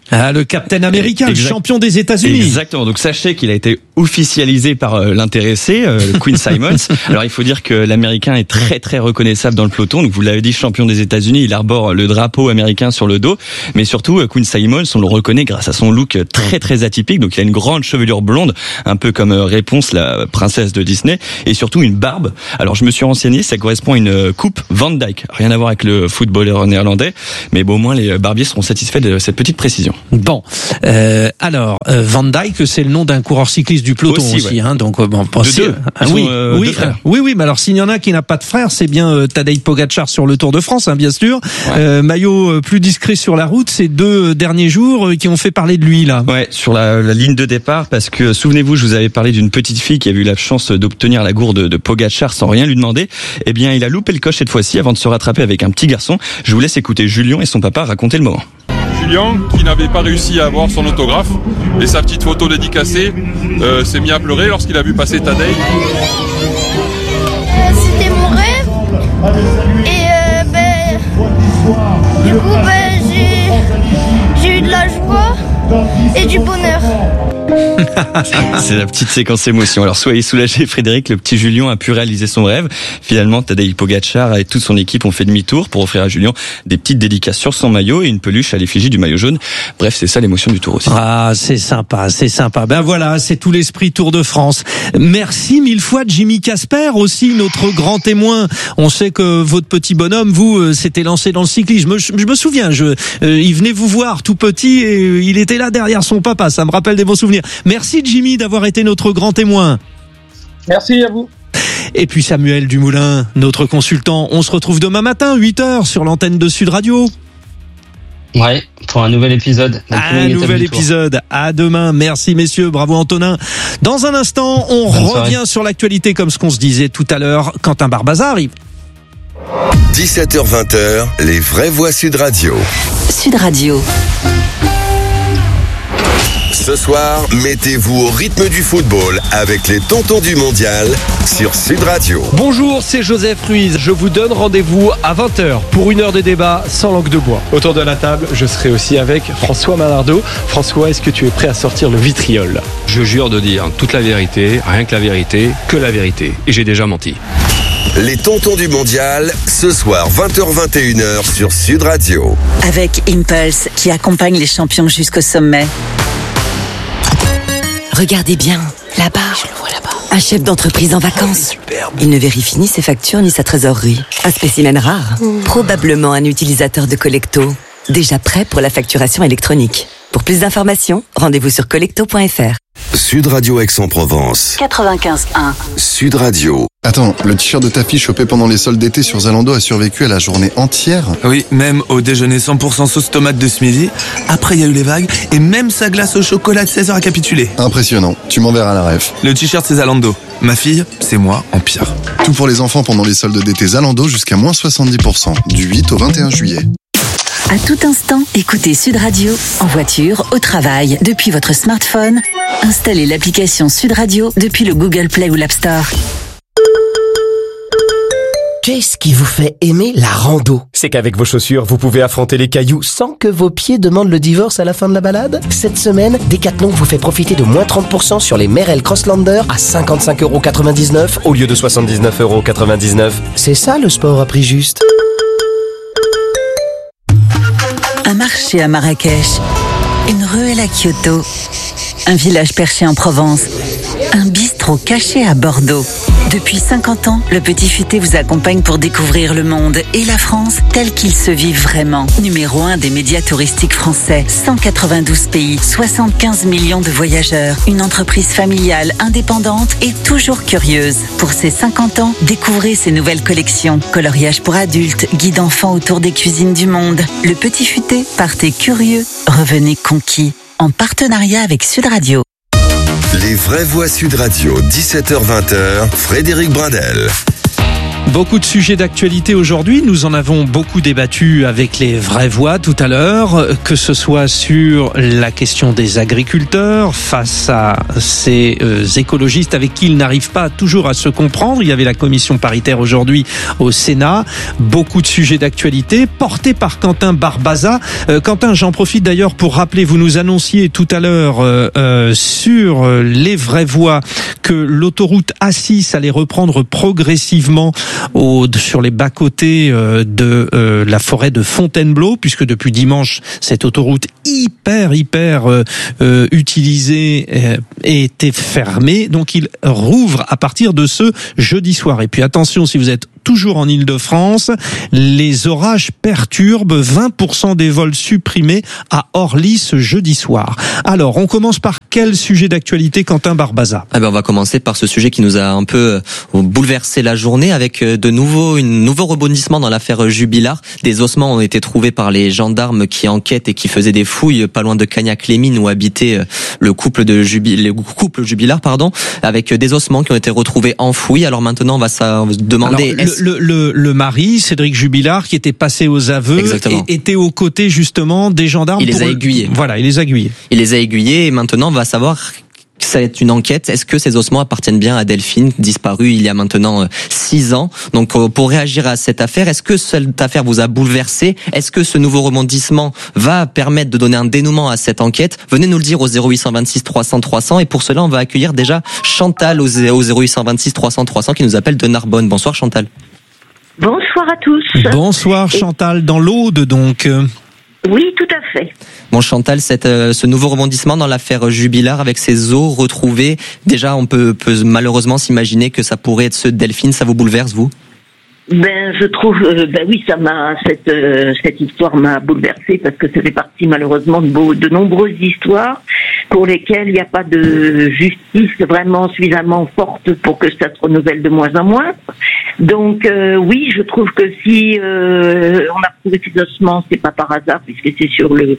Ah, le Captain américain, exact. le champion des États-Unis. Exactement. Donc sachez qu'il a été officialisé par euh, l'intéressé, euh, Quinn Simmons. Alors il faut dire que l'Américain est très très reconnaissable dans le peloton. Donc vous l'avez dit, champion des États-Unis, il arbore le drapeau américain sur le dos. Mais surtout, euh, Quinn Simmons, on le reconnaît grâce à son look très très atypique. Donc il a une grande chevelure blonde, un peu comme euh, Réponse, la princesse de Disney, et surtout une barbe. Alors je me suis renseigné, ça correspond à une coupe Van Dyke. Rien à voir avec le footballeur néerlandais, mais bon, au moins les barbiers seront satisfaits de cette petite précision. Bon, euh, alors euh, Van Dyke, c'est le nom d'un coureur cycliste du peloton aussi, aussi ouais. hein, donc euh, bon, pensez, deux. Ah, oui, sont, euh, oui, euh, oui, oui, mais alors s'il y en a qui n'a pas de frère, c'est bien euh, Tadej Pogačar sur le Tour de France, hein, bien sûr. Ouais. Euh, maillot euh, plus discret sur la route, ces deux euh, derniers jours euh, qui ont fait parler de lui là. Ouais, sur la, la ligne de départ, parce que souvenez-vous, je vous avais parlé d'une petite fille qui a eu la chance d'obtenir la gourde de, de Pogačar sans rien lui demander. Eh bien, il a loupé le coche cette fois-ci avant de se rattraper avec un petit garçon. Je vous laisse écouter Julien et son papa raconter le moment. Julien, qui n'avait pas réussi à avoir son autographe et sa petite photo dédicacée, euh, s'est mis à pleurer lorsqu'il a vu passer Tadej. Euh, c'était mon rêve et euh, ben, du coup ben, j'ai, j'ai eu de la joie et du bonheur. C'est la petite séquence émotion. Alors soyez soulagés, Frédéric, le petit Julien a pu réaliser son rêve. Finalement, Tadej Pogačar et toute son équipe ont fait demi-tour pour offrir à Julien des petites dédicaces sur son maillot et une peluche à l'effigie du maillot jaune. Bref, c'est ça l'émotion du Tour aussi. Ah, c'est sympa, c'est sympa. Ben voilà, c'est tout l'esprit Tour de France. Merci mille fois Jimmy Casper, aussi notre grand témoin. On sait que votre petit bonhomme, vous, s'était lancé dans le cyclisme. Je, je me souviens, je, euh, il venait vous voir tout petit et il était là derrière son papa. Ça me rappelle des bons souvenirs. Merci Jimmy d'avoir été notre grand témoin. Merci à vous. Et puis Samuel Dumoulin, notre consultant. On se retrouve demain matin, huit heures, sur l'antenne de Sud Radio. Ouais, pour un nouvel épisode. Un nouvel épisode. À demain. Merci messieurs, bravo Antonin. Dans un instant, on Bonne revient soirée. Sur l'actualité comme ce qu'on se disait tout à l'heure. Quentin Barbaza arrive. dix-sept heures vingt, les vraies voix Sud Radio. Sud Radio. Ce soir, mettez-vous au rythme du football avec les tontons du mondial sur Sud Radio. Bonjour, c'est Joseph Ruiz. Je vous donne rendez-vous à vingt heures pour une heure de débat sans langue de bois. Autour de la table, je serai aussi avec François Manardo. François, est-ce que tu es prêt à sortir le vitriol ? Je jure de dire toute la vérité, rien que la vérité, que la vérité. Et j'ai déjà menti. Les tontons du mondial, ce soir vingt heures vingt et une heures sur Sud Radio. Avec Impulse qui accompagne les champions jusqu'au sommet. Regardez bien, là-bas, je le vois là-bas. Un chef d'entreprise en vacances. Superbe. Il ne vérifie ni ses factures ni sa trésorerie. Un spécimen rare. Mmh. Probablement un utilisateur de Collecto. Déjà prêt pour la facturation électronique. Pour plus d'informations, rendez-vous sur collecto point f r. Sud Radio Aix-en-Provence. quatre-vingt-quinze un. Sud Radio. Attends, le t-shirt de ta fille chopé pendant les soldes d'été sur Zalando a survécu à la journée entière ? Oui, même au déjeuner cent pour cent sauce tomate de ce midi. Après, il y a eu les vagues et même sa glace au chocolat de seize heures a capitulé. Impressionnant. Tu m'enverras la ref. Le t-shirt, c'est Zalando. Ma fille, c'est moi en pire. Tout pour les enfants pendant les soldes d'été Zalando jusqu'à moins soixante-dix pour cent. Du huit au vingt et un juillet. À tout instant, écoutez Sud Radio, en voiture, au travail, depuis votre smartphone. Installez l'application Sud Radio depuis le Google Play ou l'App Store. Qu'est-ce qui vous fait aimer la rando ? C'est qu'avec vos chaussures, vous pouvez affronter les cailloux sans que vos pieds demandent le divorce à la fin de la balade. Cette semaine, Decathlon vous fait profiter de moins trente pour cent sur les Merrell Crosslander à cinquante-cinq euros quatre-vingt-dix-neuf au lieu de soixante-dix-neuf euros quatre-vingt-dix-neuf. C'est ça le sport à prix juste. Un marché à Marrakech, une ruelle à Kyoto, un village perché en Provence, un bistrot caché à Bordeaux. Depuis cinquante ans, le Petit Futé vous accompagne pour découvrir le monde et la France tel qu'il se vit vraiment. Numéro un des médias touristiques français, cent quatre-vingt-douze pays, soixante-quinze millions de voyageurs, une entreprise familiale, indépendante et toujours curieuse. Pour ses cinquante ans, découvrez ses nouvelles collections. Coloriage pour adultes, guide enfants autour des cuisines du monde. Le Petit Futé, partez curieux, revenez conquis. En partenariat avec Sud Radio. Les vraies voix Sud Radio, dix-sept heures vingt, Frédéric Brindel. Beaucoup de sujets d'actualité aujourd'hui. Nous en avons beaucoup débattu avec les vraies voix tout à l'heure, que ce soit sur la question des agriculteurs face à ces euh, écologistes avec qui ils n'arrivent pas toujours à se comprendre. Il y avait la commission paritaire aujourd'hui au Sénat. Beaucoup de sujets d'actualité portés par Quentin Barbaza. Euh, Quentin, j'en profite d'ailleurs pour rappeler, vous nous annonciez tout à l'heure euh, euh, sur euh, les vraies voix que l'autoroute A six allait reprendre progressivement Au, sur les bas-côtés euh, de euh, la forêt de Fontainebleau, puisque depuis dimanche, cette autoroute hyper, hyper euh, euh, utilisée euh, était fermée. Donc, il rouvre à partir de ce jeudi soir. Et puis, attention, si vous êtes toujours en Île-de-France, les orages perturbent vingt pour cent des vols supprimés à Orly ce jeudi soir. Alors, on commence par quel sujet d'actualité, Quentin Barbaza? Eh ben, on va commencer par ce sujet qui nous a un peu bouleversé la journée avec de nouveaux, une nouveau rebondissement dans l'affaire Jubilard. Des ossements ont été trouvés par les gendarmes qui enquêtent et qui faisaient des fouilles pas loin de Cagnac-les-Mines où habitait le couple de Jubilard, le couple Jubilard, pardon, avec des ossements qui ont été retrouvés enfouis. Alors maintenant, on va se demander. Alors, le, le, le, le mari, Cédric Jubilard, qui était passé aux aveux, Exactement. Et, était aux côtés justement des gendarmes. Il les pour... a aiguillés. Voilà, il les a aiguillés. Il les a aiguillés et maintenant on va savoir. Ça va être une enquête. Est-ce que ces ossements appartiennent bien à Delphine, disparue il y a maintenant six ans? Donc, pour réagir à cette affaire, est-ce que cette affaire vous a bouleversé? Est-ce que ce nouveau rebondissement va permettre de donner un dénouement à cette enquête? Venez nous le dire au zéro huit cent vingt-six trois cents trois cents. Et pour cela, on va accueillir déjà Chantal au zéro huit cent vingt-six trois cents trois cents qui nous appelle de Narbonne. Bonsoir Chantal. Bonsoir à tous. Bonsoir Chantal, dans l'Aude donc. Oui, tout à fait. Bon Chantal, cette, euh, ce nouveau rebondissement dans l'affaire Jubilard avec ces os retrouvés, déjà on peut, peut malheureusement s'imaginer que ça pourrait être ceux de Delphine. Ça vous bouleverse, vous? Ben, je trouve, euh, ben oui, ça m'a, cette, euh, cette histoire m'a bouleversée parce que ça fait partie malheureusement de, beau, de nombreuses histoires pour lesquelles il n'y a pas de justice vraiment suffisamment forte pour que ça se renouvelle de moins en moins. Donc euh, oui, je trouve que si euh, on a retrouvé ces ossements, c'est pas par hasard puisque c'est sur le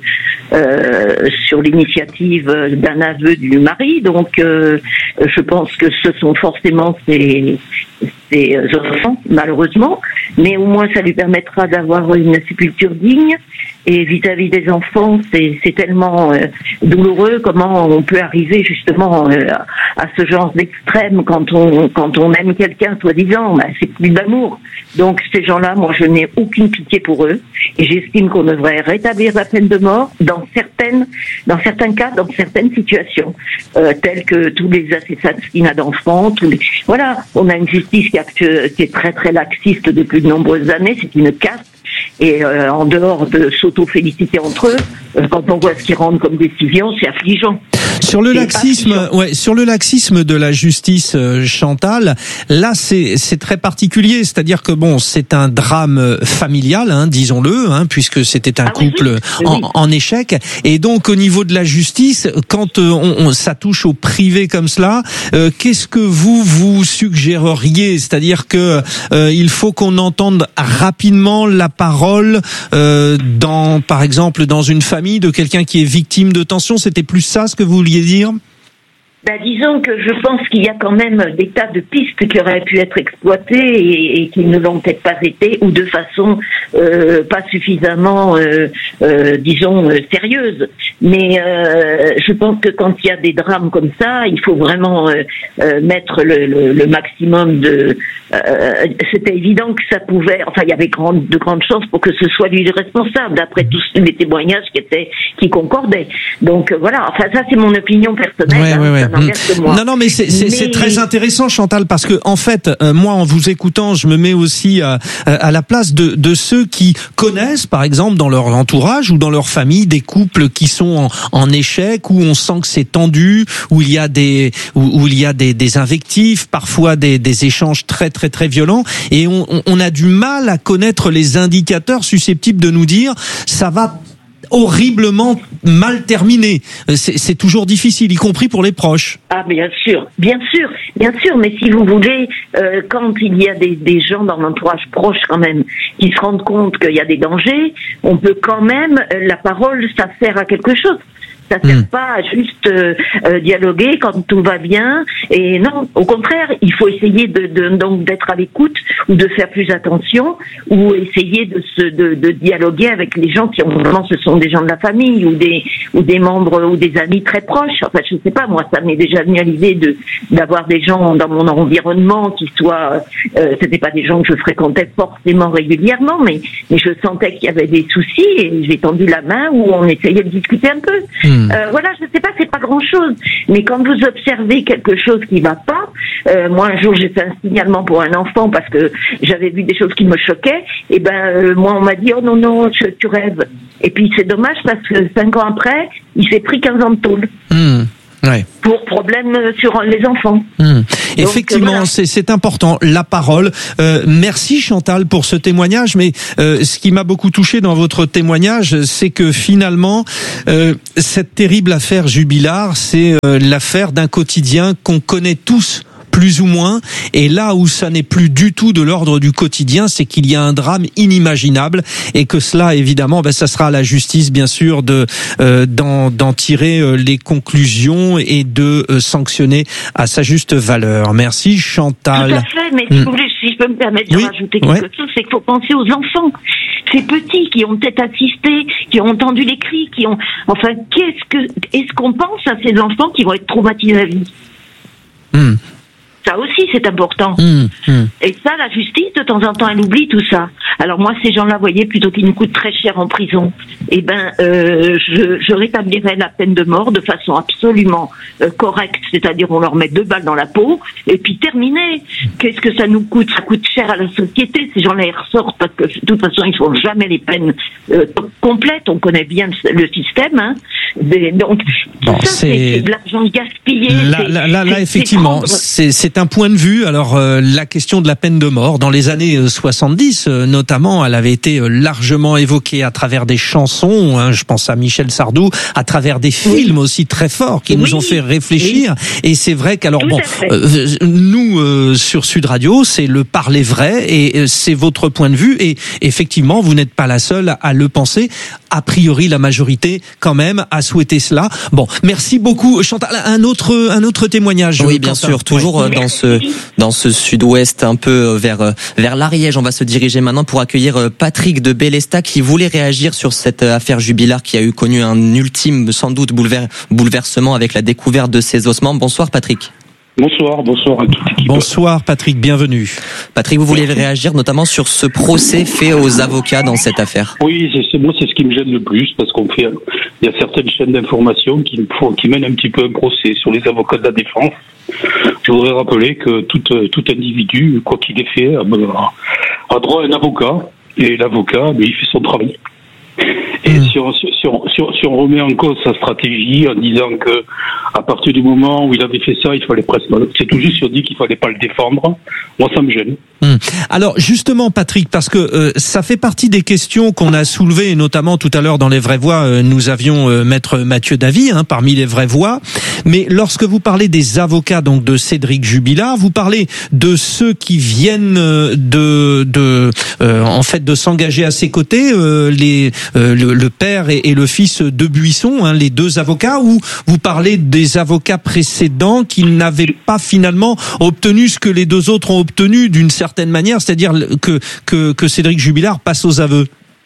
euh, sur l'initiative d'un aveu du mari. Donc euh, je pense que ce sont forcément ces ces enfants, malheureusement, mais au moins ça lui permettra d'avoir une sépulture digne. Et vis-à-vis des enfants, c'est, c'est tellement euh, douloureux comment on peut arriver justement euh, à ce genre d'extrême quand on quand on aime quelqu'un soi-disant, ben, c'est plus d'amour. Donc ces gens-là, moi je n'ai aucune pitié pour eux et j'estime qu'on devrait rétablir la peine de mort dans certaines dans certains cas, dans certaines situations, euh, telles que tous les assassinats d'enfants, tous les voilà, on a une justice qui, a, qui est très très laxiste depuis de nombreuses années, c'est une caste. Et euh, en dehors de s'auto-féliciter entre eux, euh, quand on voit ce qu'ils rendent comme décision, c'est affligeant. Sur le laxisme, ouais, sur le laxisme de la justice, euh, Chantal, là c'est c'est très particulier, c'est-à-dire que bon, c'est un drame familial, hein, disons-le, hein, puisque c'était un ah, couple oui, oui. En, oui. en échec, et donc au niveau de la justice, quand euh, on, on, ça touche au privé comme cela, euh, qu'est-ce que vous vous suggéreriez? C'est-à-dire que euh, il faut qu'on entende rapidement la parole euh, dans, par exemple, dans une famille de quelqu'un qui est victime de tension. C'était plus ça ce que vous vouliez dire? Ben, disons que je pense qu'il y a quand même des tas de pistes qui auraient pu être exploitées et, et qui ne l'ont peut-être pas été, ou de façon euh, pas suffisamment, euh, euh, disons, euh, sérieuse. Mais euh, je pense que quand il y a des drames comme ça, il faut vraiment euh, euh, mettre le, le, le maximum de... Euh, c'était évident que ça pouvait... Enfin, il y avait grande, de grandes chances pour que ce soit lui le responsable, d'après tous les témoignages qui étaient qui concordaient. Donc voilà, enfin ça c'est mon opinion personnelle. Ouais, hein, ouais, ouais. Moi. Non, non, mais c'est, c'est, mais... c'est très intéressant, Chantal, parce que en fait, euh, moi, en vous écoutant, je me mets aussi à, à la place de, de ceux qui connaissent, par exemple, dans leur entourage ou dans leur famille, des couples qui sont en, en échec, où on sent que c'est tendu, où il y a des, où, où il y a des, des invectives, parfois des, des échanges très, très, très violents, et on, on a du mal à connaître les indicateurs susceptibles de nous dire ça va horriblement mal terminé. C'est, c'est toujours difficile, y compris pour les proches. Ah, bien sûr, bien sûr, bien sûr, mais si vous voulez, euh, quand il y a des, des gens dans l'entourage proche quand même, qui se rendent compte qu'il y a des dangers, on peut quand même, euh, la parole, ça sert à quelque chose. Ça sert mmh. pas à juste euh, euh, dialoguer quand tout va bien Et non, au contraire, il faut essayer de, de donc d'être à l'écoute ou de faire plus attention ou essayer de se de, de dialoguer avec les gens qui, normalement, ce sont des gens de la famille ou des ou des membres ou des amis très proches. Enfin, je sais pas, moi, ça m'est déjà venu à l'idée de d'avoir des gens dans mon environnement qui soient, euh, c'était pas des gens que je fréquentais forcément régulièrement, mais mais je sentais qu'il y avait des soucis et j'ai tendu la main où on essayait de discuter un peu. Mmh. Euh, voilà, je sais pas, c'est pas grand chose, mais quand vous observez quelque chose qui va pas, euh, moi un jour j'ai fait un signalement pour un enfant parce que j'avais vu des choses qui me choquaient, et ben euh, moi on m'a dit oh non non tu, tu rêves, et puis c'est dommage parce que cinq ans après il s'est pris quinze ans de tôle. Mmh. Ouais. Pour problème sur les enfants. Mmh. Donc, effectivement, voilà. c'est, c'est important, la parole. Euh, merci Chantal pour ce témoignage, mais euh, ce qui m'a beaucoup touché dans votre témoignage, c'est que finalement, euh, cette terrible affaire Jubilard, c'est euh, l'affaire d'un quotidien qu'on connaît tous, plus ou moins, et là où ça n'est plus du tout de l'ordre du quotidien, c'est qu'il y a un drame inimaginable, et que cela, évidemment, ben, ça sera à la justice, bien sûr, de euh, d'en, d'en tirer euh, les conclusions et de euh, sanctionner à sa juste valeur. Merci Chantal. Tout à fait, mais si, mmh. vous voulez, si je peux me permettre de oui. rajouter quelque ouais. chose, c'est qu'il faut penser aux enfants. Ces petits qui ont peut-être assisté, qui ont entendu les cris, qui ont, enfin, qu'est-ce que, est-ce qu'on pense à ces enfants qui vont être traumatisés à vie? Mmh. Ça aussi, c'est important. Mmh, mmh. Et ça, la justice, de temps en temps, elle oublie tout ça. Alors moi, ces gens-là, vous voyez, plutôt qu'ils nous coûtent très cher en prison, eh ben, euh, je, je rétablirais la peine de mort de façon absolument euh, correcte, c'est-à-dire on leur met deux balles dans la peau, et puis terminé. Qu'est-ce que ça nous coûte? Ça coûte cher à la société. Ces gens-là, ils ressortent parce que de toute façon, ils font jamais les peines euh, complètes. On connaît bien le, le système. Hein. Des, donc, bon, tout ça, c'est, c'est, c'est de l'argent gaspillé. Là, c'est, là, là, c'est, là effectivement, c'est, c'est un point de vue. Alors, euh, la question de la peine de mort, dans les années soixante-dix, euh, notamment, elle avait été largement évoquée à travers des chansons, hein, je pense à Michel Sardou, à travers des films oui. aussi très forts qui oui. nous ont fait réfléchir. Oui. Et c'est vrai qu'alors, bon, euh, nous, euh, sur Sud Radio, c'est le parler vrai, et euh, c'est votre point de vue, et effectivement, vous n'êtes pas la seule à le penser. A priori, la majorité, quand même, a souhaité cela. Bon, merci beaucoup. Chantal, un autre, un autre témoignage. Oui, bien sûr, toujours ouais. dans ce, dans ce sud-ouest, un peu vers, vers l'Ariège. On va se diriger maintenant pour accueillir Patrick de Bélestat qui voulait réagir sur cette affaire Jubilard qui a eu connu un ultime, sans doute, boulever, bouleversement avec la découverte de ses ossements. Bonsoir, Patrick. Bonsoir, bonsoir à toute l'équipe. Bonsoir Patrick, bienvenue. Patrick, vous vouliez réagir notamment sur ce procès fait aux avocats dans cette affaire. Oui, c'est, c'est, moi c'est ce qui me gêne le plus, parce qu'on fait, il y a certaines chaînes d'information qui, qui mènent un petit peu un procès sur les avocats de la défense. Je voudrais rappeler que tout, tout individu, quoi qu'il ait fait, a, a droit à un avocat, et l'avocat, mais il fait son travail. Et mmh. si, on, si, on, si, on, si on remet en cause sa stratégie en disant que à partir du moment où il avait fait ça, il fallait presque, c'est tout juste si on dit qu'il fallait pas le défendre, moi ça me gêne. Mmh. Alors justement Patrick, parce que euh, ça fait partie des questions qu'on a soulevées, et notamment tout à l'heure dans les vraies voix, euh, nous avions euh, maître Mathieu Davy hein, parmi les vraies voix. Mais lorsque vous parlez des avocats donc de Cédric Jubilard, vous parlez de ceux qui viennent de, de euh, en fait de s'engager à ses côtés, euh, les euh, le, le père et, et le fils de Buisson, hein, les deux avocats, ou vous parlez des avocats précédents qui n'avaient pas finalement obtenu ce que les deux autres ont obtenu d'une certaine manière, c'est-à-dire que que, que Cédric Jubilard passe aux aveux?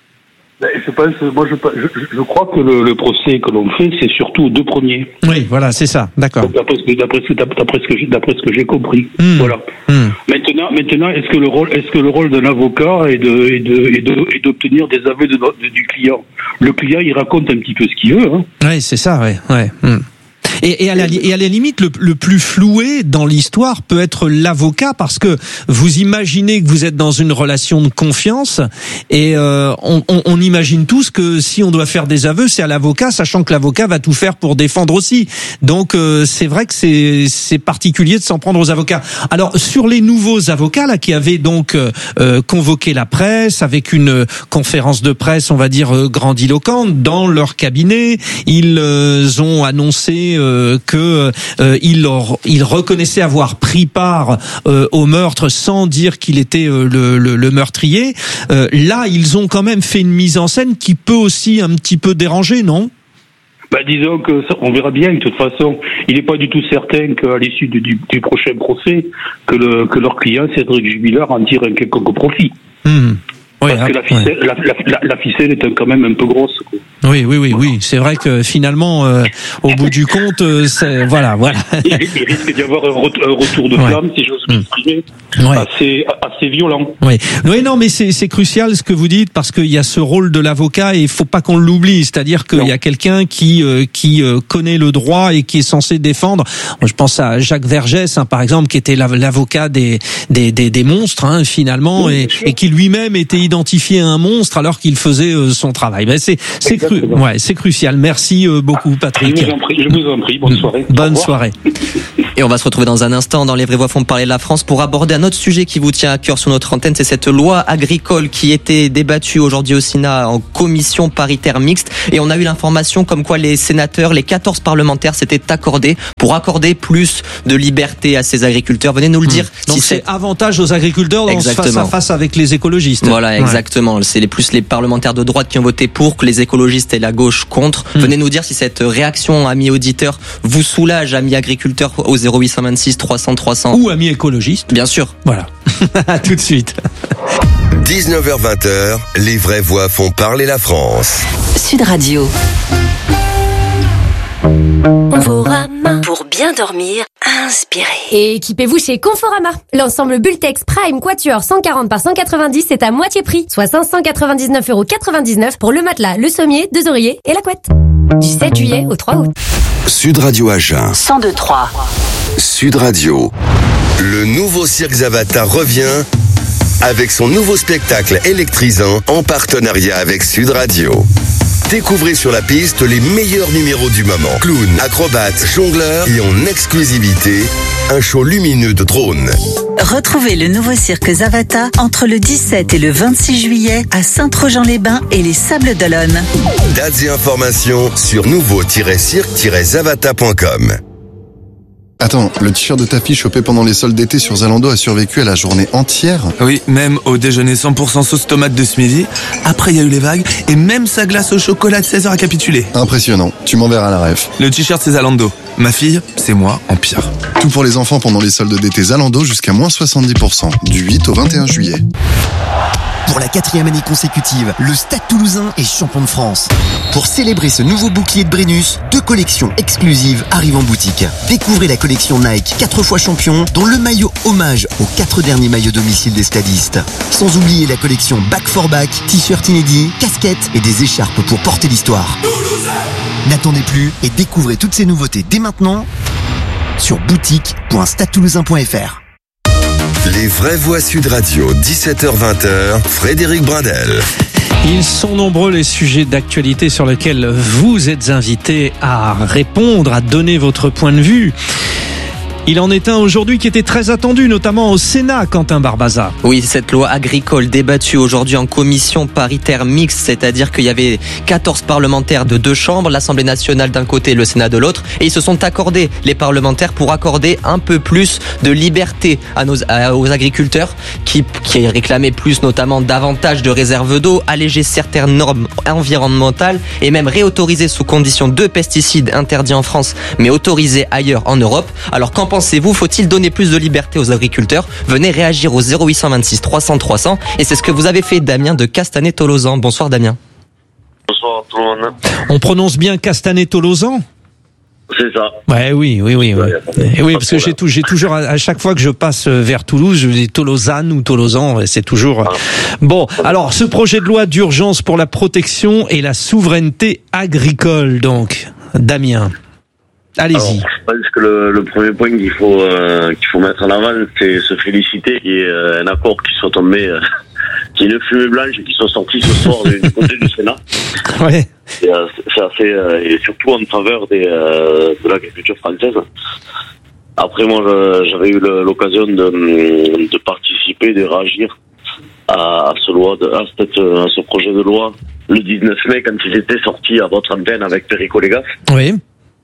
Je pense, moi, je, je, je crois que le, le procès que l'on fait, c'est surtout aux deux premiers. Oui, voilà, c'est ça, d'accord. D'après ce que, d'après ce, d'après ce que j'ai, d'après ce que j'ai compris. Mmh. Voilà. Mmh. Maintenant, maintenant, est-ce que le rôle, est-ce que le rôle d'un avocat est de, est de, est de, est d'obtenir des aveux de, de, du client? Le client, il raconte un petit peu ce qu'il veut, hein. Oui, c'est ça, ouais, ouais. Mmh. Et, et, à la, et à la limite, le, le plus floué dans l'histoire peut être l'avocat, parce que vous imaginez que vous êtes dans une relation de confiance, et euh, on, on, on imagine tous que si on doit faire des aveux, c'est à l'avocat, sachant que l'avocat va tout faire pour défendre aussi. Donc euh, c'est vrai que c'est, c'est particulier de s'en prendre aux avocats. Alors sur les nouveaux avocats là qui avaient donc euh, convoqué la presse avec une conférence de presse, on va dire euh, grandiloquente dans leur cabinet, ils euh, ont annoncé euh, que euh, il, il reconnaissait avoir pris part euh, au meurtre sans dire qu'il était euh, le, le, le meurtrier. Euh, là, ils ont quand même fait une mise en scène qui peut aussi un petit peu déranger, non? Bah, disons que ça, on verra bien. De toute façon, il n'est pas du tout certain qu'à l'issue du, du, du prochain procès, que, le, que leur client, Cédric Jubilard, en tire un quelconque profit. Mmh. Oui, Parce que la ficelle, ouais. la, la, la, la ficelle est quand même un peu grosse. Quoi. Oui, oui, oui, oui. C'est vrai que finalement, euh, au bout du compte, euh, c'est, voilà, voilà. Il, il risque d'y avoir un, ret- un retour de flamme, ouais. si j'ose m'exprimer, ouais. assez, assez violent. Oui, oui, non, mais c'est, c'est crucial ce que vous dites parce qu'il y a ce rôle de l'avocat et il faut pas qu'on l'oublie. C'est-à-dire qu'il non. y a quelqu'un qui euh, qui euh, connaît le droit et qui est censé défendre. Je pense à Jacques Vergès, hein, par exemple, qui était l'avocat des des des, des monstres, hein, finalement, oui, et, et qui lui-même était identifié à un monstre alors qu'il faisait euh, son travail. Ben, c'est c'est cru, ouais, c'est crucial. Merci euh, beaucoup, Patrick. Je vous en prie, je vous en prie. Bonne soirée. Bonne soirée. Et on va se retrouver dans un instant dans Les Vraies Voix font parler de la France pour aborder un autre sujet qui vous tient à cœur sur notre antenne. C'est cette loi agricole qui était débattue aujourd'hui au Sénat en commission paritaire mixte. Et on a eu l'information comme quoi les sénateurs, les quatorze parlementaires s'étaient accordés pour accorder plus de liberté à ces agriculteurs. Venez nous le dire. Mmh. Donc si c'est, c'est avantage aux agriculteurs dans ce face à face avec les écologistes. Voilà, ouais. exactement. C'est les plus les parlementaires de droite qui ont voté pour, que les écologistes et la gauche contre. Mmh. Venez nous dire si cette réaction, amis auditeurs, vous soulage, amis agriculteurs, au zéro huit cent vingt-six trois cents trois cents. Ou amis écologistes. Bien sûr. Voilà. À tout de suite. dix-neuf heures vingt, les vraies voix font parler la France. Sud Radio. Conforama. Pour bien dormir, inspirez. Et équipez-vous chez Conforama. L'ensemble Bultex Prime Quatuor cent quarante par cent quatre-vingt-dix est à moitié prix, soit cinq cent quatre-vingt-dix-neuf euros quatre-vingt-dix-neuf pour le matelas, le sommier, deux oreillers et la couette. Du sept juillet au trois août. Sud Radio Agen. cent deux trois. Sud Radio. Le nouveau Cirque Zavata revient avec son nouveau spectacle électrisant en partenariat avec Sud Radio. Découvrez sur la piste les meilleurs numéros du moment. Clown, acrobates, jongleurs et en exclusivité, un show lumineux de drones. Retrouvez le nouveau cirque Zavata entre le dix-sept et le vingt-six juillet à Saint-Trojan-les-Bains et les Sables d'Olonne. Dates et informations sur nouveau tiret cirque tiret zavata point com. Attends, le t-shirt de ta fille chopé pendant les soldes d'été sur Zalando a survécu à la journée entière? Oui, même au déjeuner cent pour cent sauce tomate de ce midi. Après, il y a eu les vagues et même sa glace au chocolat de seize heures a capitulé. Impressionnant. Tu m'enverras la ref. Le t-shirt, c'est Zalando. Ma fille, c'est moi en pire. Tout pour les enfants pendant les soldes d'été Zalando jusqu'à moins soixante-dix pour cent. Du huit au vingt et un juillet. Pour la quatrième année consécutive, le Stade Toulousain est champion de France. Pour célébrer ce nouveau bouclier de Brennus, deux collections exclusives arrivent en boutique. Découvrez la collection Nike quatre fois champion, dont le maillot hommage aux quatre derniers maillots domicile des stadistes. Sans oublier la collection Back for Back, t-shirts inédits, casquettes et des écharpes pour porter l'histoire. Toulousain ! N'attendez plus et découvrez toutes ces nouveautés dès maintenant sur boutique point stade toulousain point f r. Les vraies voix Sud Radio, dix-sept heures vingt, Frédéric Brindel. Ils sont nombreux les sujets d'actualité sur lesquels vous êtes invités à répondre, à donner votre point de vue. Il en est un aujourd'hui qui était très attendu, notamment au Sénat, Quentin Barbaza. Oui, cette loi agricole débattue aujourd'hui en commission paritaire mixte, c'est-à-dire qu'il y avait quatorze parlementaires de deux chambres, l'Assemblée nationale d'un côté et le Sénat de l'autre, et ils se sont accordés, les parlementaires, pour accorder un peu plus de liberté à nos, à, aux agriculteurs qui, qui réclamaient plus, notamment davantage de réserves d'eau, alléger certaines normes environnementales et même réautoriser sous condition deux pesticides interdits en France, mais autorisés ailleurs en Europe. Alors qu'en pensez-vous? Faut-il donner plus de liberté aux agriculteurs? Venez réagir au zéro huit cent vingt-six trois cents trois cents. Et c'est ce que vous avez fait, Damien de Castanet-Tolosan. Bonsoir, Damien. Bonsoir tout le monde. On prononce bien Castanet-Tolosan? C'est ça. Ouais, oui, oui, oui. oui. Et oui, parce que j'ai, tout, j'ai toujours, à chaque fois que je passe vers Toulouse, je dis Tolosan ou Tolosan, c'est toujours... Bon, alors, ce projet de loi d'urgence pour la protection et la souveraineté agricole, donc, Damien. Allez-y. Alors, je pense que le, le premier point qu'il faut euh, qu'il faut mettre en avant, c'est se féliciter qu'il y ait euh, un accord qui soit tombé, euh, qu'il y ait une fumée blanche qui soit sortie ce soir du, du côté du Sénat. Ouais. C'est, euh, c'est assez euh, et surtout en faveur des euh, de l'agriculture française. Après, moi, je, j'avais eu le, l'occasion de, de participer, de réagir à, à ce loi, de, à, cette, à ce projet de loi le dix-neuf mai quand il était sorti à votre antenne avec Perico Légas. Oui.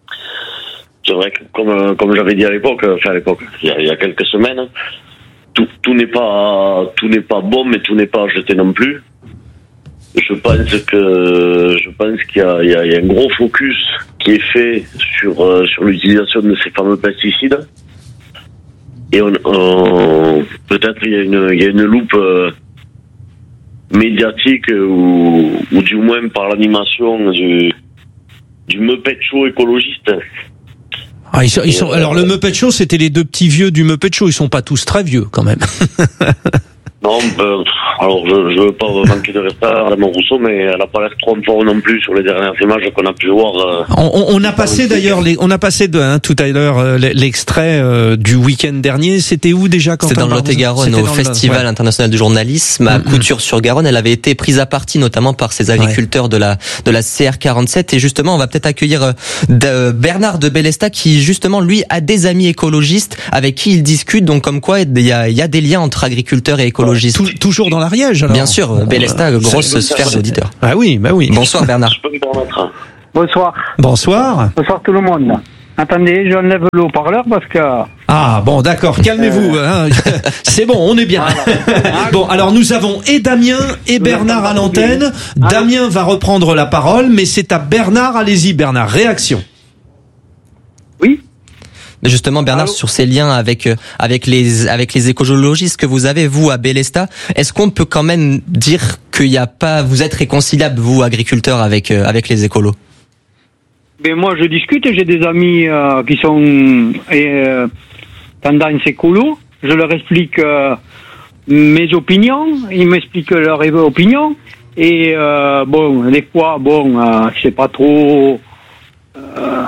C'est vrai que, comme, comme j'avais dit à l'époque, enfin à l'époque, il y a, il y a quelques semaines, tout, tout n'est pas, tout n'est pas bon, mais tout n'est pas jeté non plus. Je pense que, je pense qu'il y a, il y a, il y a un gros focus qui est fait sur euh, sur l'utilisation de ces fameux pesticides. Et on, on peut-être il y a une il y a une loupe euh, médiatique ou ou du moins par l'animation du du Muppet Show écologiste. Ah, ils sont, ils sont, alors le Muppet Show, c'était les deux petits vieux du Muppet Show. Ils sont pas tous très vieux quand même. Non, ben, alors je, je veux pas manquer de respect à Madame Rousseau, mais elle a pas l'air trop en forme non plus sur les dernières images qu'on a pu voir. Euh, on, on, on a passé d'ailleurs, les, on a passé de, hein, tout à l'heure euh, l'extrait euh, du week-end dernier. C'était où déjà quand C'était dans le Lot-et-Garonne, au Festival ouais. international du journalisme à mmh. Couture-sur-Garonne. Elle avait été prise à partie notamment par ces agriculteurs ouais. de la de la C R quarante-sept. Et justement, on va peut-être accueillir euh, de, Bernard de Bellesta qui justement lui a des amis écologistes avec qui il discute. Donc comme quoi il y a, il y a des liens entre agriculteurs et écologistes. Tout, toujours dans l'Ariège, alors. Bien sûr, Bellesta, grosse sphère d'auditeurs. Ah oui, bah oui. Bonsoir Bernard. Bonsoir. Bonsoir. Bonsoir tout le monde. Attendez, j'enlève le haut-parleur parce que... Ah bon, d'accord, calmez-vous. Hein. C'est bon, on est bien. Bon, alors nous avons et Damien et Bernard à l'antenne. Damien va reprendre la parole, mais c'est à Bernard. Allez-y Bernard, réaction. Oui. Justement, Bernard, Allô sur ces liens avec avec les avec les écologistes que vous avez vous à Bellesta, est-ce qu'on peut quand même dire qu'il y a pas, vous êtes réconciliable vous agriculteurs avec avec les écolos? Ben moi, je discute. J'ai des amis euh, qui sont euh, tendance écolo. Je leur explique euh, mes opinions. Ils m'expliquent leurs opinions. Et euh, bon, des fois, bon, euh, c'est pas trop. Euh,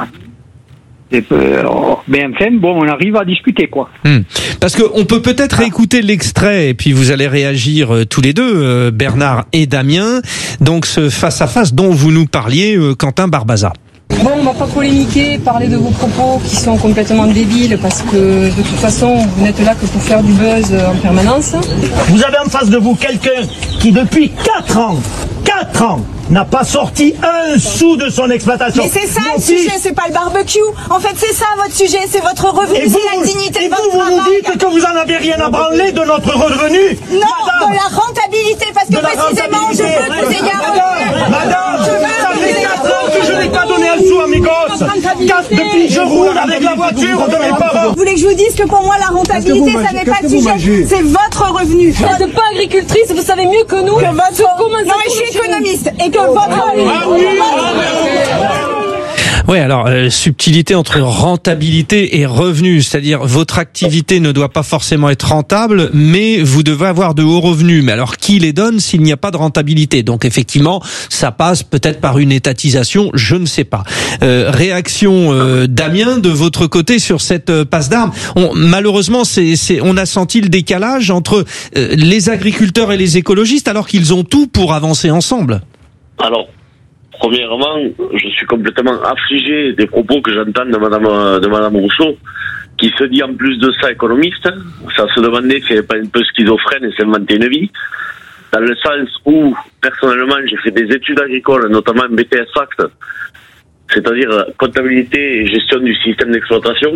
Mais enfin, bon, on arrive à discuter, quoi. Hmm. Parce que on peut peut-être ah. écouter l'extrait et puis vous allez réagir euh, tous les deux, euh, Bernard et Damien. Donc ce face à face dont vous nous parliez, euh, Quentin Barbaza. Bon, on va pas polémiquer, parler de vos propos qui sont complètement débiles parce que de toute façon, vous n'êtes là que pour faire du buzz en permanence. Vous avez en face de vous quelqu'un qui depuis quatre ans, quatre ans, n'a pas sorti un sou de son exploitation. Mais c'est ça le sujet, c'est pas le barbecue. En fait, c'est ça votre sujet, c'est votre revenu, c'est la dignité de votre travail. Et vous, vous nous dites que vous en avez rien à branler de notre revenu. Non, madame, de la rentabilité, parce que précisément, je veux que vous ayez un revenu. Madame, ça fait quatre ans que je n'ai pas donné un sou à mes gosses. Depuis je roule avec la voiture de mes parents. Vous voulez que je vous dise que pour moi, la rentabilité, ça n'est pas le sujet, c'est votre revenu. Vous n'êtes pas agricultrice, vous savez mieux que nous. Que votre... Non, mais je suis économiste. Et que votre... Ah oui. Ouais, alors euh, subtilité entre rentabilité et revenu, c'est-à-dire votre activité ne doit pas forcément être rentable, mais vous devez avoir de hauts revenus. Mais alors qui les donne s'il n'y a pas de rentabilité? Donc effectivement, ça passe peut-être par une étatisation, je ne sais pas. Euh, réaction euh, Damien de votre côté sur cette euh, passe d'armes. On, malheureusement, c'est, c'est, on a senti le décalage entre euh, les agriculteurs et les écologistes, alors qu'ils ont tout pour avancer ensemble. Alors. Premièrement, je suis complètement affligé des propos que j'entends de Madame de Madame Rousseau, qui se dit en plus de ça économiste. Ça se demandait si elle n'est pas un peu schizophrène et s'inventer une vie. Dans le sens où, personnellement, j'ai fait des études agricoles, notamment un B T S Acte, c'est-à-dire comptabilité et gestion du système d'exploitation.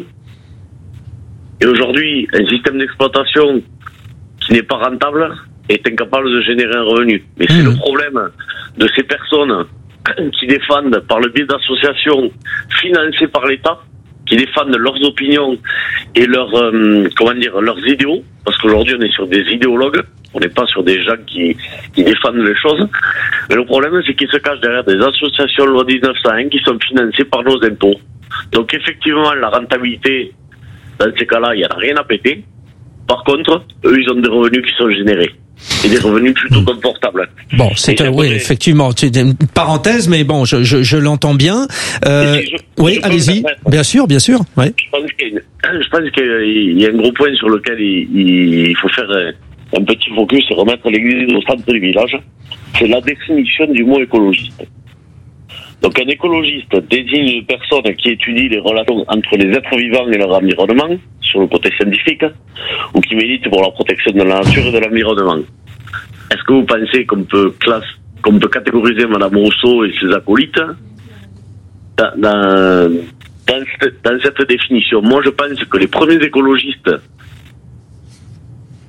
Et aujourd'hui, un système d'exploitation qui n'est pas rentable est incapable de générer un revenu. Mais c'est mmh. le problème de ces personnes qui défendent par le biais d'associations financées par l'État, qui défendent leurs opinions et leurs euh, comment dire leurs idéaux, parce qu'aujourd'hui on est sur des idéologues, on n'est pas sur des gens qui, qui défendent les choses. Mais le problème c'est qu'ils se cachent derrière des associations loi dix-neuf cent un qui sont financées par nos impôts. Donc effectivement la rentabilité, dans ces cas-là, il n'y a rien à péter. Par contre, eux ils ont des revenus qui sont générés. Et des revenus plutôt confortables. Bon, c'est euh, oui, effectivement, c'est une parenthèse, mais bon, je, je, je l'entends bien. Euh, je, oui, allez-y. Bien sûr, bien sûr. Ouais. Je pense qu'il y a, je pense qu'il y a un gros point sur lequel il, il faut faire un petit focus et remettre l'église au centre du village. C'est la définition du mot écologiste. Donc un écologiste désigne une personne qui étudie les relations entre les êtres vivants et leur environnement, sur le côté scientifique, ou qui milite pour la protection de la nature et de l'environnement. Est-ce que vous pensez qu'on peut classe, qu'on peut catégoriser Madame Rousseau et ses acolytes dans, dans, dans, cette, dans cette définition? Moi je pense que les premiers écologistes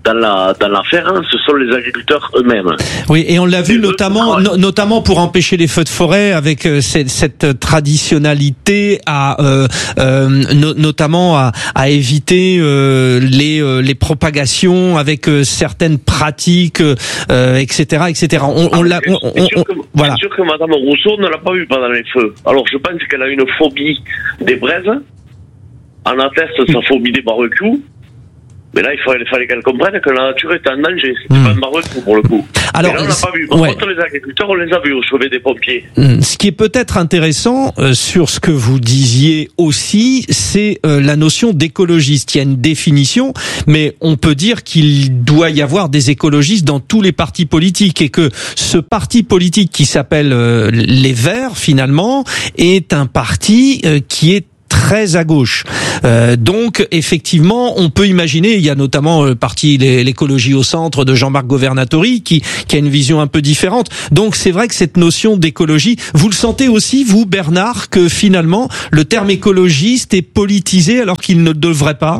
dans la dans l'affaire, hein, ce sont les agriculteurs eux-mêmes. Oui, et on l'a vu notamment no, notamment pour empêcher les feux de forêt avec euh, cette, cette traditionnalité à euh, euh, no, notamment à, à éviter euh, les euh, les propagations avec euh, certaines pratiques, euh, et cetera, et cetera. On, on l'a, on, on, on, que, voilà. C'est sûr que Madame Rousseau ne l'a pas vu pendant les feux. Alors je pense qu'elle a une phobie des braises. En atteste sa phobie des barbecues. Mais là, il fallait, il fallait qu'elle comprenne que la nature est en danger. C'était mmh. pas un barbecue pour le coup. Alors, et là, on n'a pas vu. Par ouais. contre, les agriculteurs, on les a vus au chevet des pompiers. Mmh. Ce qui est peut-être intéressant euh, sur ce que vous disiez aussi, c'est euh, la notion d'écologiste. Il y a une définition, mais on peut dire qu'il doit y avoir des écologistes dans tous les partis politiques et que ce parti politique qui s'appelle euh, les Verts, finalement, est un parti euh, qui est très à gauche. Euh, donc effectivement, on peut imaginer, il y a notamment le parti l'écologie au centre de Jean-Marc Governatori qui qui a une vision un peu différente. Donc c'est vrai que cette notion d'écologie, vous le sentez aussi vous Bernard que finalement le terme écologiste est politisé alors qu'il ne devrait pas.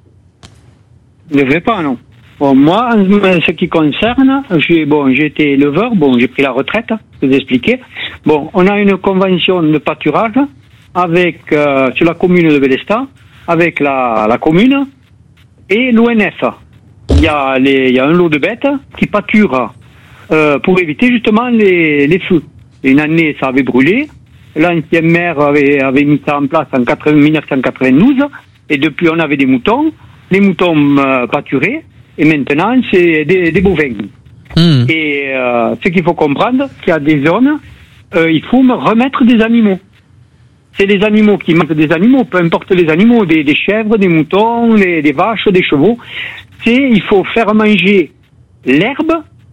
Ne devrait pas, non. Bon, moi, en ce qui concerne, j'ai bon, j'ai été éleveur, bon, j'ai pris la retraite, je vous expliquer. Bon, on a une convention de pâturage avec euh, sur la commune de Bélestat, avec la, la commune et l'O N F. Il y a les, il y a un lot de bêtes qui pâturent euh, pour éviter justement les, les feux. Une année, ça avait brûlé. L'ancien maire avait, avait mis ça en place en mille neuf cent quatre-vingt-douze et depuis on avait des moutons. Les moutons euh, pâturaient et maintenant c'est des, des bovins. Mmh. Et euh, ce qu'il faut comprendre, qu'il y a des zones, euh, il faut remettre des animaux. C'est les animaux qui mangent des animaux, peu importe les animaux, des, des chèvres, des moutons, des, des vaches, des chevaux. C'est, il faut faire manger l'herbe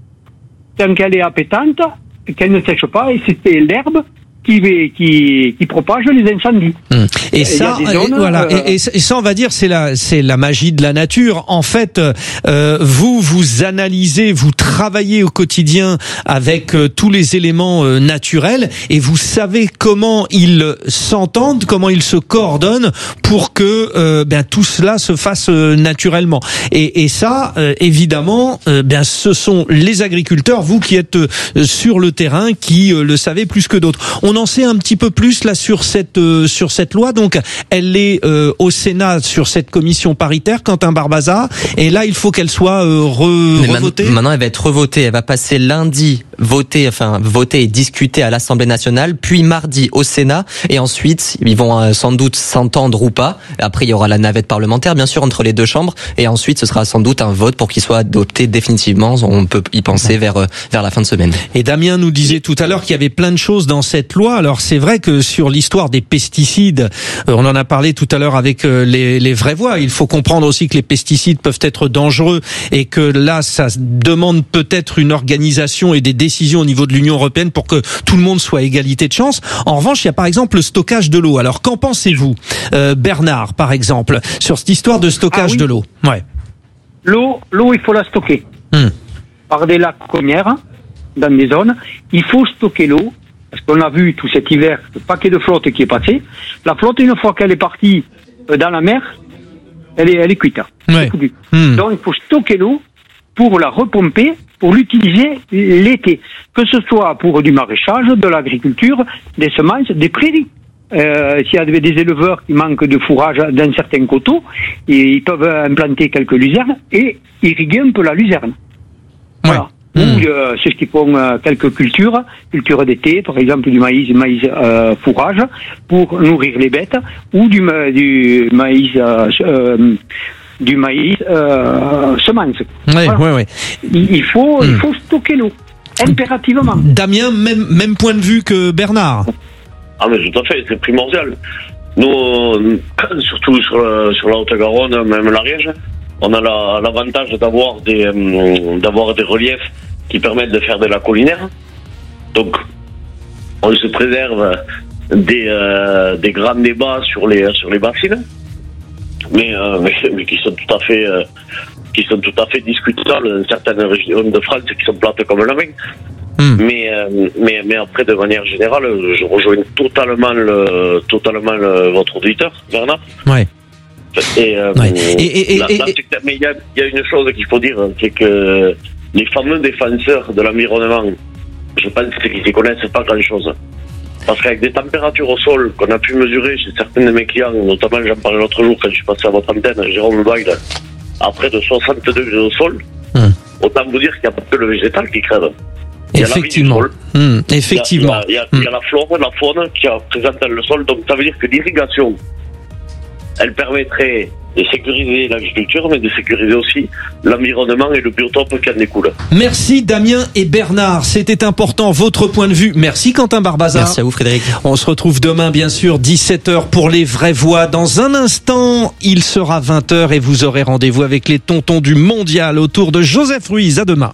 tant qu'elle est appétante, qu'elle ne sèche pas, et c'est l'herbe qui, qui, qui propage les incendies. Mmh. Et, et ça, zones, et, voilà, euh... et, et ça, on va dire, c'est la, c'est la magie de la nature. En fait, euh, vous, vous analysez, vous travaillez au quotidien avec euh, tous les éléments euh, naturels, et vous savez comment ils s'entendent, comment ils se coordonnent pour que euh, ben tout cela se fasse euh, naturellement. Et, et ça, euh, évidemment, euh, ben ce sont les agriculteurs, vous qui êtes euh, sur le terrain, qui euh, le savez plus que d'autres. On en sait un petit peu plus là sur cette euh, sur cette loi. Donc, elle est euh, au Sénat sur cette commission paritaire, Quentin Barbaza, et là, il faut qu'elle soit euh, re, revotée. Maintenant, elle va être revotée. Elle va passer lundi, votée, enfin votée et discutée à l'Assemblée nationale, puis mardi au Sénat, et ensuite, ils vont euh, sans doute s'entendre ou pas. Après, il y aura la navette parlementaire, bien sûr, entre les deux chambres, et ensuite, ce sera sans doute un vote pour qu'il soit adopté définitivement. On peut y penser vers euh, vers la fin de semaine. Et Damien nous disait tout à l'heure qu'il y avait plein de choses dans cette loi. Alors c'est vrai que sur l'histoire des pesticides, euh, on en a parlé tout à l'heure avec euh, les, les vraies voix. Il faut comprendre aussi que les pesticides peuvent être dangereux et que là, ça demande peut-être une organisation et des décisions au niveau de l'Union européenne pour que tout le monde soit à égalité de chance. En revanche, il y a par exemple le stockage de l'eau. Alors qu'en pensez-vous, euh, Bernard, par exemple, sur cette histoire de stockage ah, oui. de l'eau? Ouais. L'eau, l'eau, il faut la stocker. Hum. Par des lacs cônières, dans des zones, il faut stocker l'eau. Parce qu'on a vu tout cet hiver le paquet de flotte qui est passé. La flotte, une fois qu'elle est partie dans la mer, elle est, elle est cuite. Ouais. Mmh. Donc il faut stocker l'eau pour la repomper, pour l'utiliser l'été. Que ce soit pour du maraîchage, de l'agriculture, des semences, des prairies. Euh, s'il y a des éleveurs qui manquent de fourrage dans certains coteaux, ils peuvent implanter quelques luzernes et irriguer un peu la luzerne. Voilà. Ouais. Ou euh, ceux qui font euh, quelques cultures, culture d'été, par exemple du maïs, maïs euh, fourrage, pour nourrir les bêtes, ou du, ma- du maïs, euh, euh, du maïs euh, semence. Ouais, voilà. ouais, ouais. Il, il faut, mmh. il faut stocker l'eau, impérativement. Damien, même même point de vue que Bernard. Ah mais tout à fait, c'est primordial. Nous, euh, surtout sur, euh, sur la Haute-Garonne, même l'Ariège, on a la, l'avantage d'avoir des, euh, d'avoir des reliefs qui permettent de faire de la collinaire. Donc, on se préserve des, euh, des grands débats sur les, sur les bassines, mais, euh, mais, mais qui sont tout à fait, euh, qui sont tout à fait discutables dans certaines régions de France qui sont plates comme la main. Mmh. Mais, euh, mais, mais après, de manière générale, je rejoins totalement le, totalement le, votre auditeur, Bernard. Ouais. Et, euh, ouais. et, et, et, là, et, là, et... mais il y a, y a une chose qu'il faut dire, c'est que les fameux défenseurs de l'environnement, je pense qu'ils ne connaissent pas grand-chose. Parce qu'avec des températures au sol qu'on a pu mesurer chez certains de mes clients, notamment j'en parlais l'autre jour quand je suis passé à votre antenne, Jérôme Bagle, à près de soixante degrés au sol, hum. autant vous dire qu'il n'y a pas que le végétal qui crève. Il y a effectivement. La vie du sol. Mmh, effectivement. Il y, a, il, y a, il y a la flore, la faune qui est présente dans le sol. Donc ça veut dire que l'irrigation, elle permettrait de sécuriser l'agriculture, mais de sécuriser aussi l'environnement et le biotope qui en découle. Merci Damien et Bernard, c'était important votre point de vue. Merci Quentin Barbazan. Merci à vous Frédéric. On se retrouve demain bien sûr dix-sept heures pour les vraies voix. Dans un instant, il sera vingt heures et vous aurez rendez-vous avec les tontons du mondial autour de Joseph Ruiz. À demain.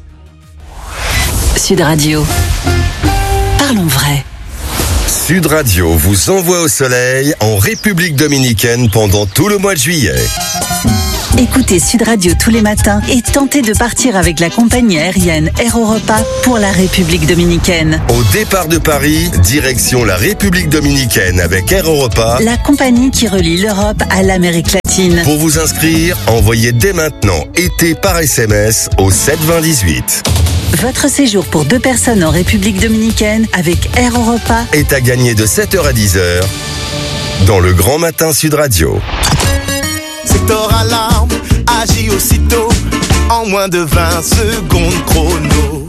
Sud Radio. Parlons vrai. Sud Radio vous envoie au soleil en République dominicaine pendant tout le mois de juillet. Écoutez Sud Radio tous les matins et tentez de partir avec la compagnie aérienne Air Europa pour la République dominicaine. Au départ de Paris, direction la République dominicaine avec Air Europa, la compagnie qui relie l'Europe à l'Amérique latine. Pour vous inscrire, envoyez dès maintenant été par S M S au sept vingt dix-huit. Votre séjour pour deux personnes en République dominicaine avec Air Europa est à gagner de sept heures à dix heures dans le Grand Matin Sud Radio. Secteur Alarme agit aussitôt en moins de vingt secondes chrono.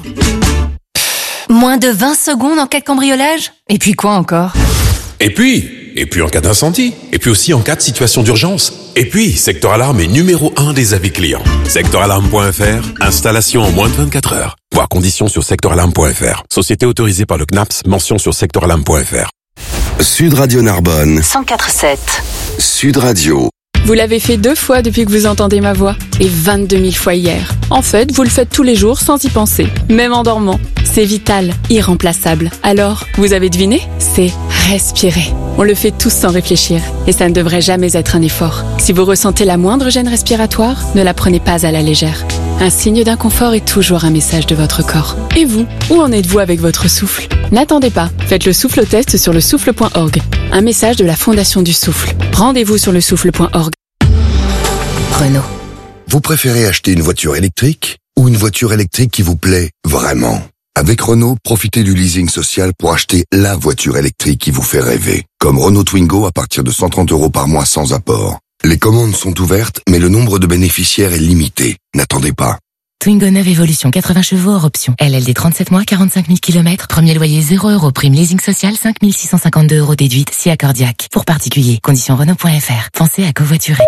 Moins de vingt secondes en cas de cambriolage ? Et puis quoi encore ? Et puis, et puis en cas d'incendie, et puis aussi en cas de situation d'urgence. Et puis, Secteur Alarme est numéro un des avis clients. secteur alarme point f r, installation en moins de vingt-quatre heures. Voir conditions sur secteur alarme point f r. Société autorisée par le C N A P S, mention sur secteur alarme point f r. Sud Radio Narbonne. cent quatre virgule sept. Sud Radio. Vous l'avez fait deux fois depuis que vous entendez ma voix et vingt-deux mille fois hier. En fait, vous le faites tous les jours sans y penser, même en dormant. C'est vital, irremplaçable. Alors, vous avez deviné ? C'est respirer. On le fait tous sans réfléchir et ça ne devrait jamais être un effort. Si vous ressentez la moindre gêne respiratoire, ne la prenez pas à la légère. Un signe d'inconfort est toujours un message de votre corps. Et vous, où en êtes-vous avec votre souffle ? N'attendez pas, faites le souffle test sur le souffle point org. Un message de la Fondation du Souffle. Rendez-vous sur le souffle point org. Renault. Vous préférez acheter une voiture électrique ou une voiture électrique qui vous plaît vraiment ? Avec Renault, profitez du leasing social pour acheter la voiture électrique qui vous fait rêver. Comme Renault Twingo à partir de cent trente euros par mois sans apport. Les commandes sont ouvertes, mais le nombre de bénéficiaires est limité. N'attendez pas. Twingo neuf Evolution, quatre-vingts chevaux hors option. L L D trente-sept mois, quarante-cinq mille kilomètres. Premier loyer zéro euros. Prime leasing social, cinq mille six cent cinquante-deux euros déduite, si accordiaque. Pour particuliers, conditions Renault point f r. Pensez à covoiturer.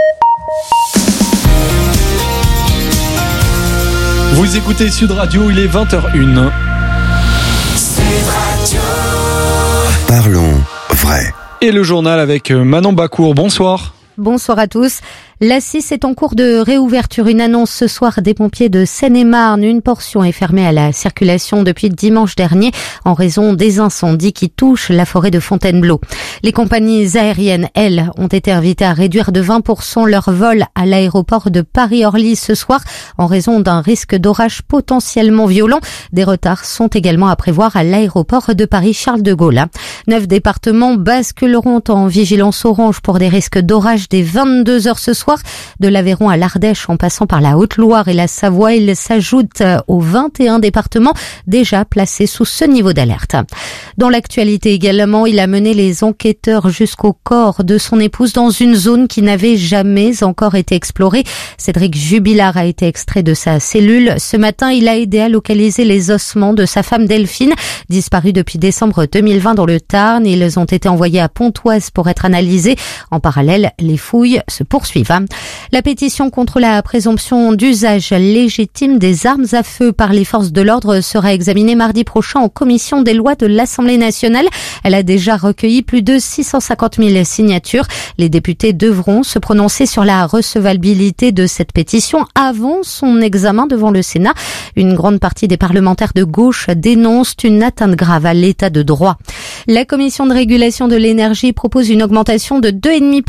Vous écoutez Sud Radio, il est vingt heures une. Parlons vrai. Et le journal avec Manon Bacour. Bonsoir. Bonsoir à tous. La six est en cours de réouverture. Une annonce ce soir des pompiers de Seine-et-Marne. Une portion est fermée à la circulation depuis dimanche dernier en raison des incendies qui touchent la forêt de Fontainebleau. Les compagnies aériennes, elles, ont été invitées à réduire de vingt pour cent leur vol à l'aéroport de Paris-Orly ce soir en raison d'un risque d'orage potentiellement violent. Des retards sont également à prévoir à l'aéroport de Paris-Charles de Gaulle. Neuf départements basculeront en vigilance orange pour des risques d'orage dès vingt-deux heures ce soir. De l'Aveyron à l'Ardèche en passant par la Haute-Loire et la Savoie, il s'ajoute aux vingt et un départements déjà placés sous ce niveau d'alerte. Dans l'actualité également, il a mené les enquêteurs jusqu'au corps de son épouse dans une zone qui n'avait jamais encore été explorée. Cédric Jubilard a été extrait de sa cellule. Ce matin, il a aidé à localiser les ossements de sa femme Delphine, disparue depuis décembre deux mille vingt dans le Tarn. Ils ont été envoyés à Pontoise pour être analysés. En parallèle, les fouilles se poursuivent. La pétition contre la présomption d'usage légitime des armes à feu par les forces de l'ordre sera examinée mardi prochain en commission des lois de l'Assemblée nationale. Elle a déjà recueilli plus de six cent cinquante mille signatures. Les députés devront se prononcer sur la recevabilité de cette pétition avant son examen devant le Sénat. Une grande partie des parlementaires de gauche dénoncent une atteinte grave à l'état de droit. La commission de régulation de l'énergie propose une augmentation de deux virgule cinq pour cent des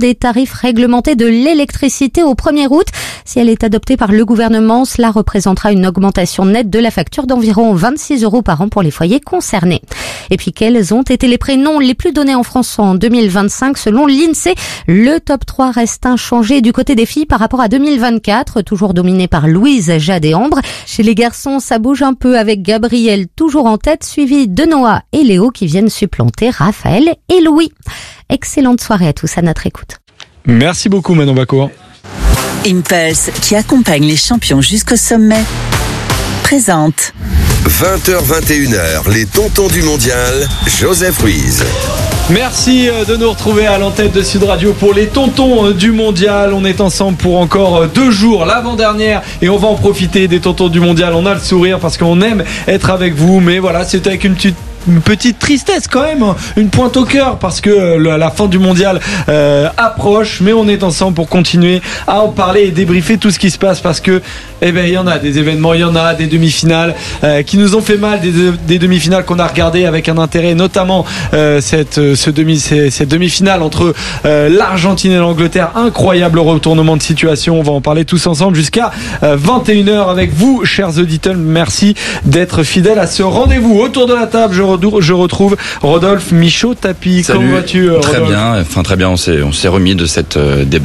des tarifs réglementés de l'électricité au premier août. Si elle est adoptée par le gouvernement, cela représentera une augmentation nette de la facture d'environ vingt-six euros par an pour les foyers concernés. Et puis, quels ont été les prénoms les plus donnés en France en deux mille vingt-cinq selon l'INSEE? Le top trois reste inchangé du côté des filles par rapport à deux mille vingt-quatre, toujours dominé par Louise, Jade et Ambre. Chez les garçons, ça bouge un peu avec Gabriel toujours en tête, suivi de Noah et Léo qui viennent supplanter Raphaël et Louis. Excellente soirée à tous à notre écoute. Merci beaucoup Manon Bacour. Impulse, qui accompagne les champions jusqu'au sommet, présente. vingt heures vingt et une heures, les tontons du mondial, Joseph Ruiz. Merci de nous retrouver à l'antenne de Sud Radio pour les tontons du mondial. On est ensemble pour encore deux jours, l'avant-dernière, et on va en profiter des tontons du mondial. On a le sourire parce qu'on aime être avec vous, mais voilà, c'est avec une petite Une petite tristesse quand même, une pointe au cœur parce que la fin du mondial euh, approche, mais on est ensemble pour continuer à en parler et débriefer tout ce qui se passe parce que eh ben il y en a des événements, il y en a des demi-finales euh, qui nous ont fait mal, des, des demi-finales qu'on a regardées avec un intérêt, notamment euh, cette ce demi ces, cette demi-finale entre euh, l'Argentine et l'Angleterre, incroyable retournement de situation. On va en parler tous ensemble jusqu'à euh, vingt et une heures avec vous, chers auditeurs. Merci d'être fidèles à ce rendez-vous. Autour de la table, je Je retrouve Rodolphe Michaud-Tapi. Comment vas-tu, Rodolphe ? Très bien, enfin très bien. On s'est on s'est remis de cette euh, débat.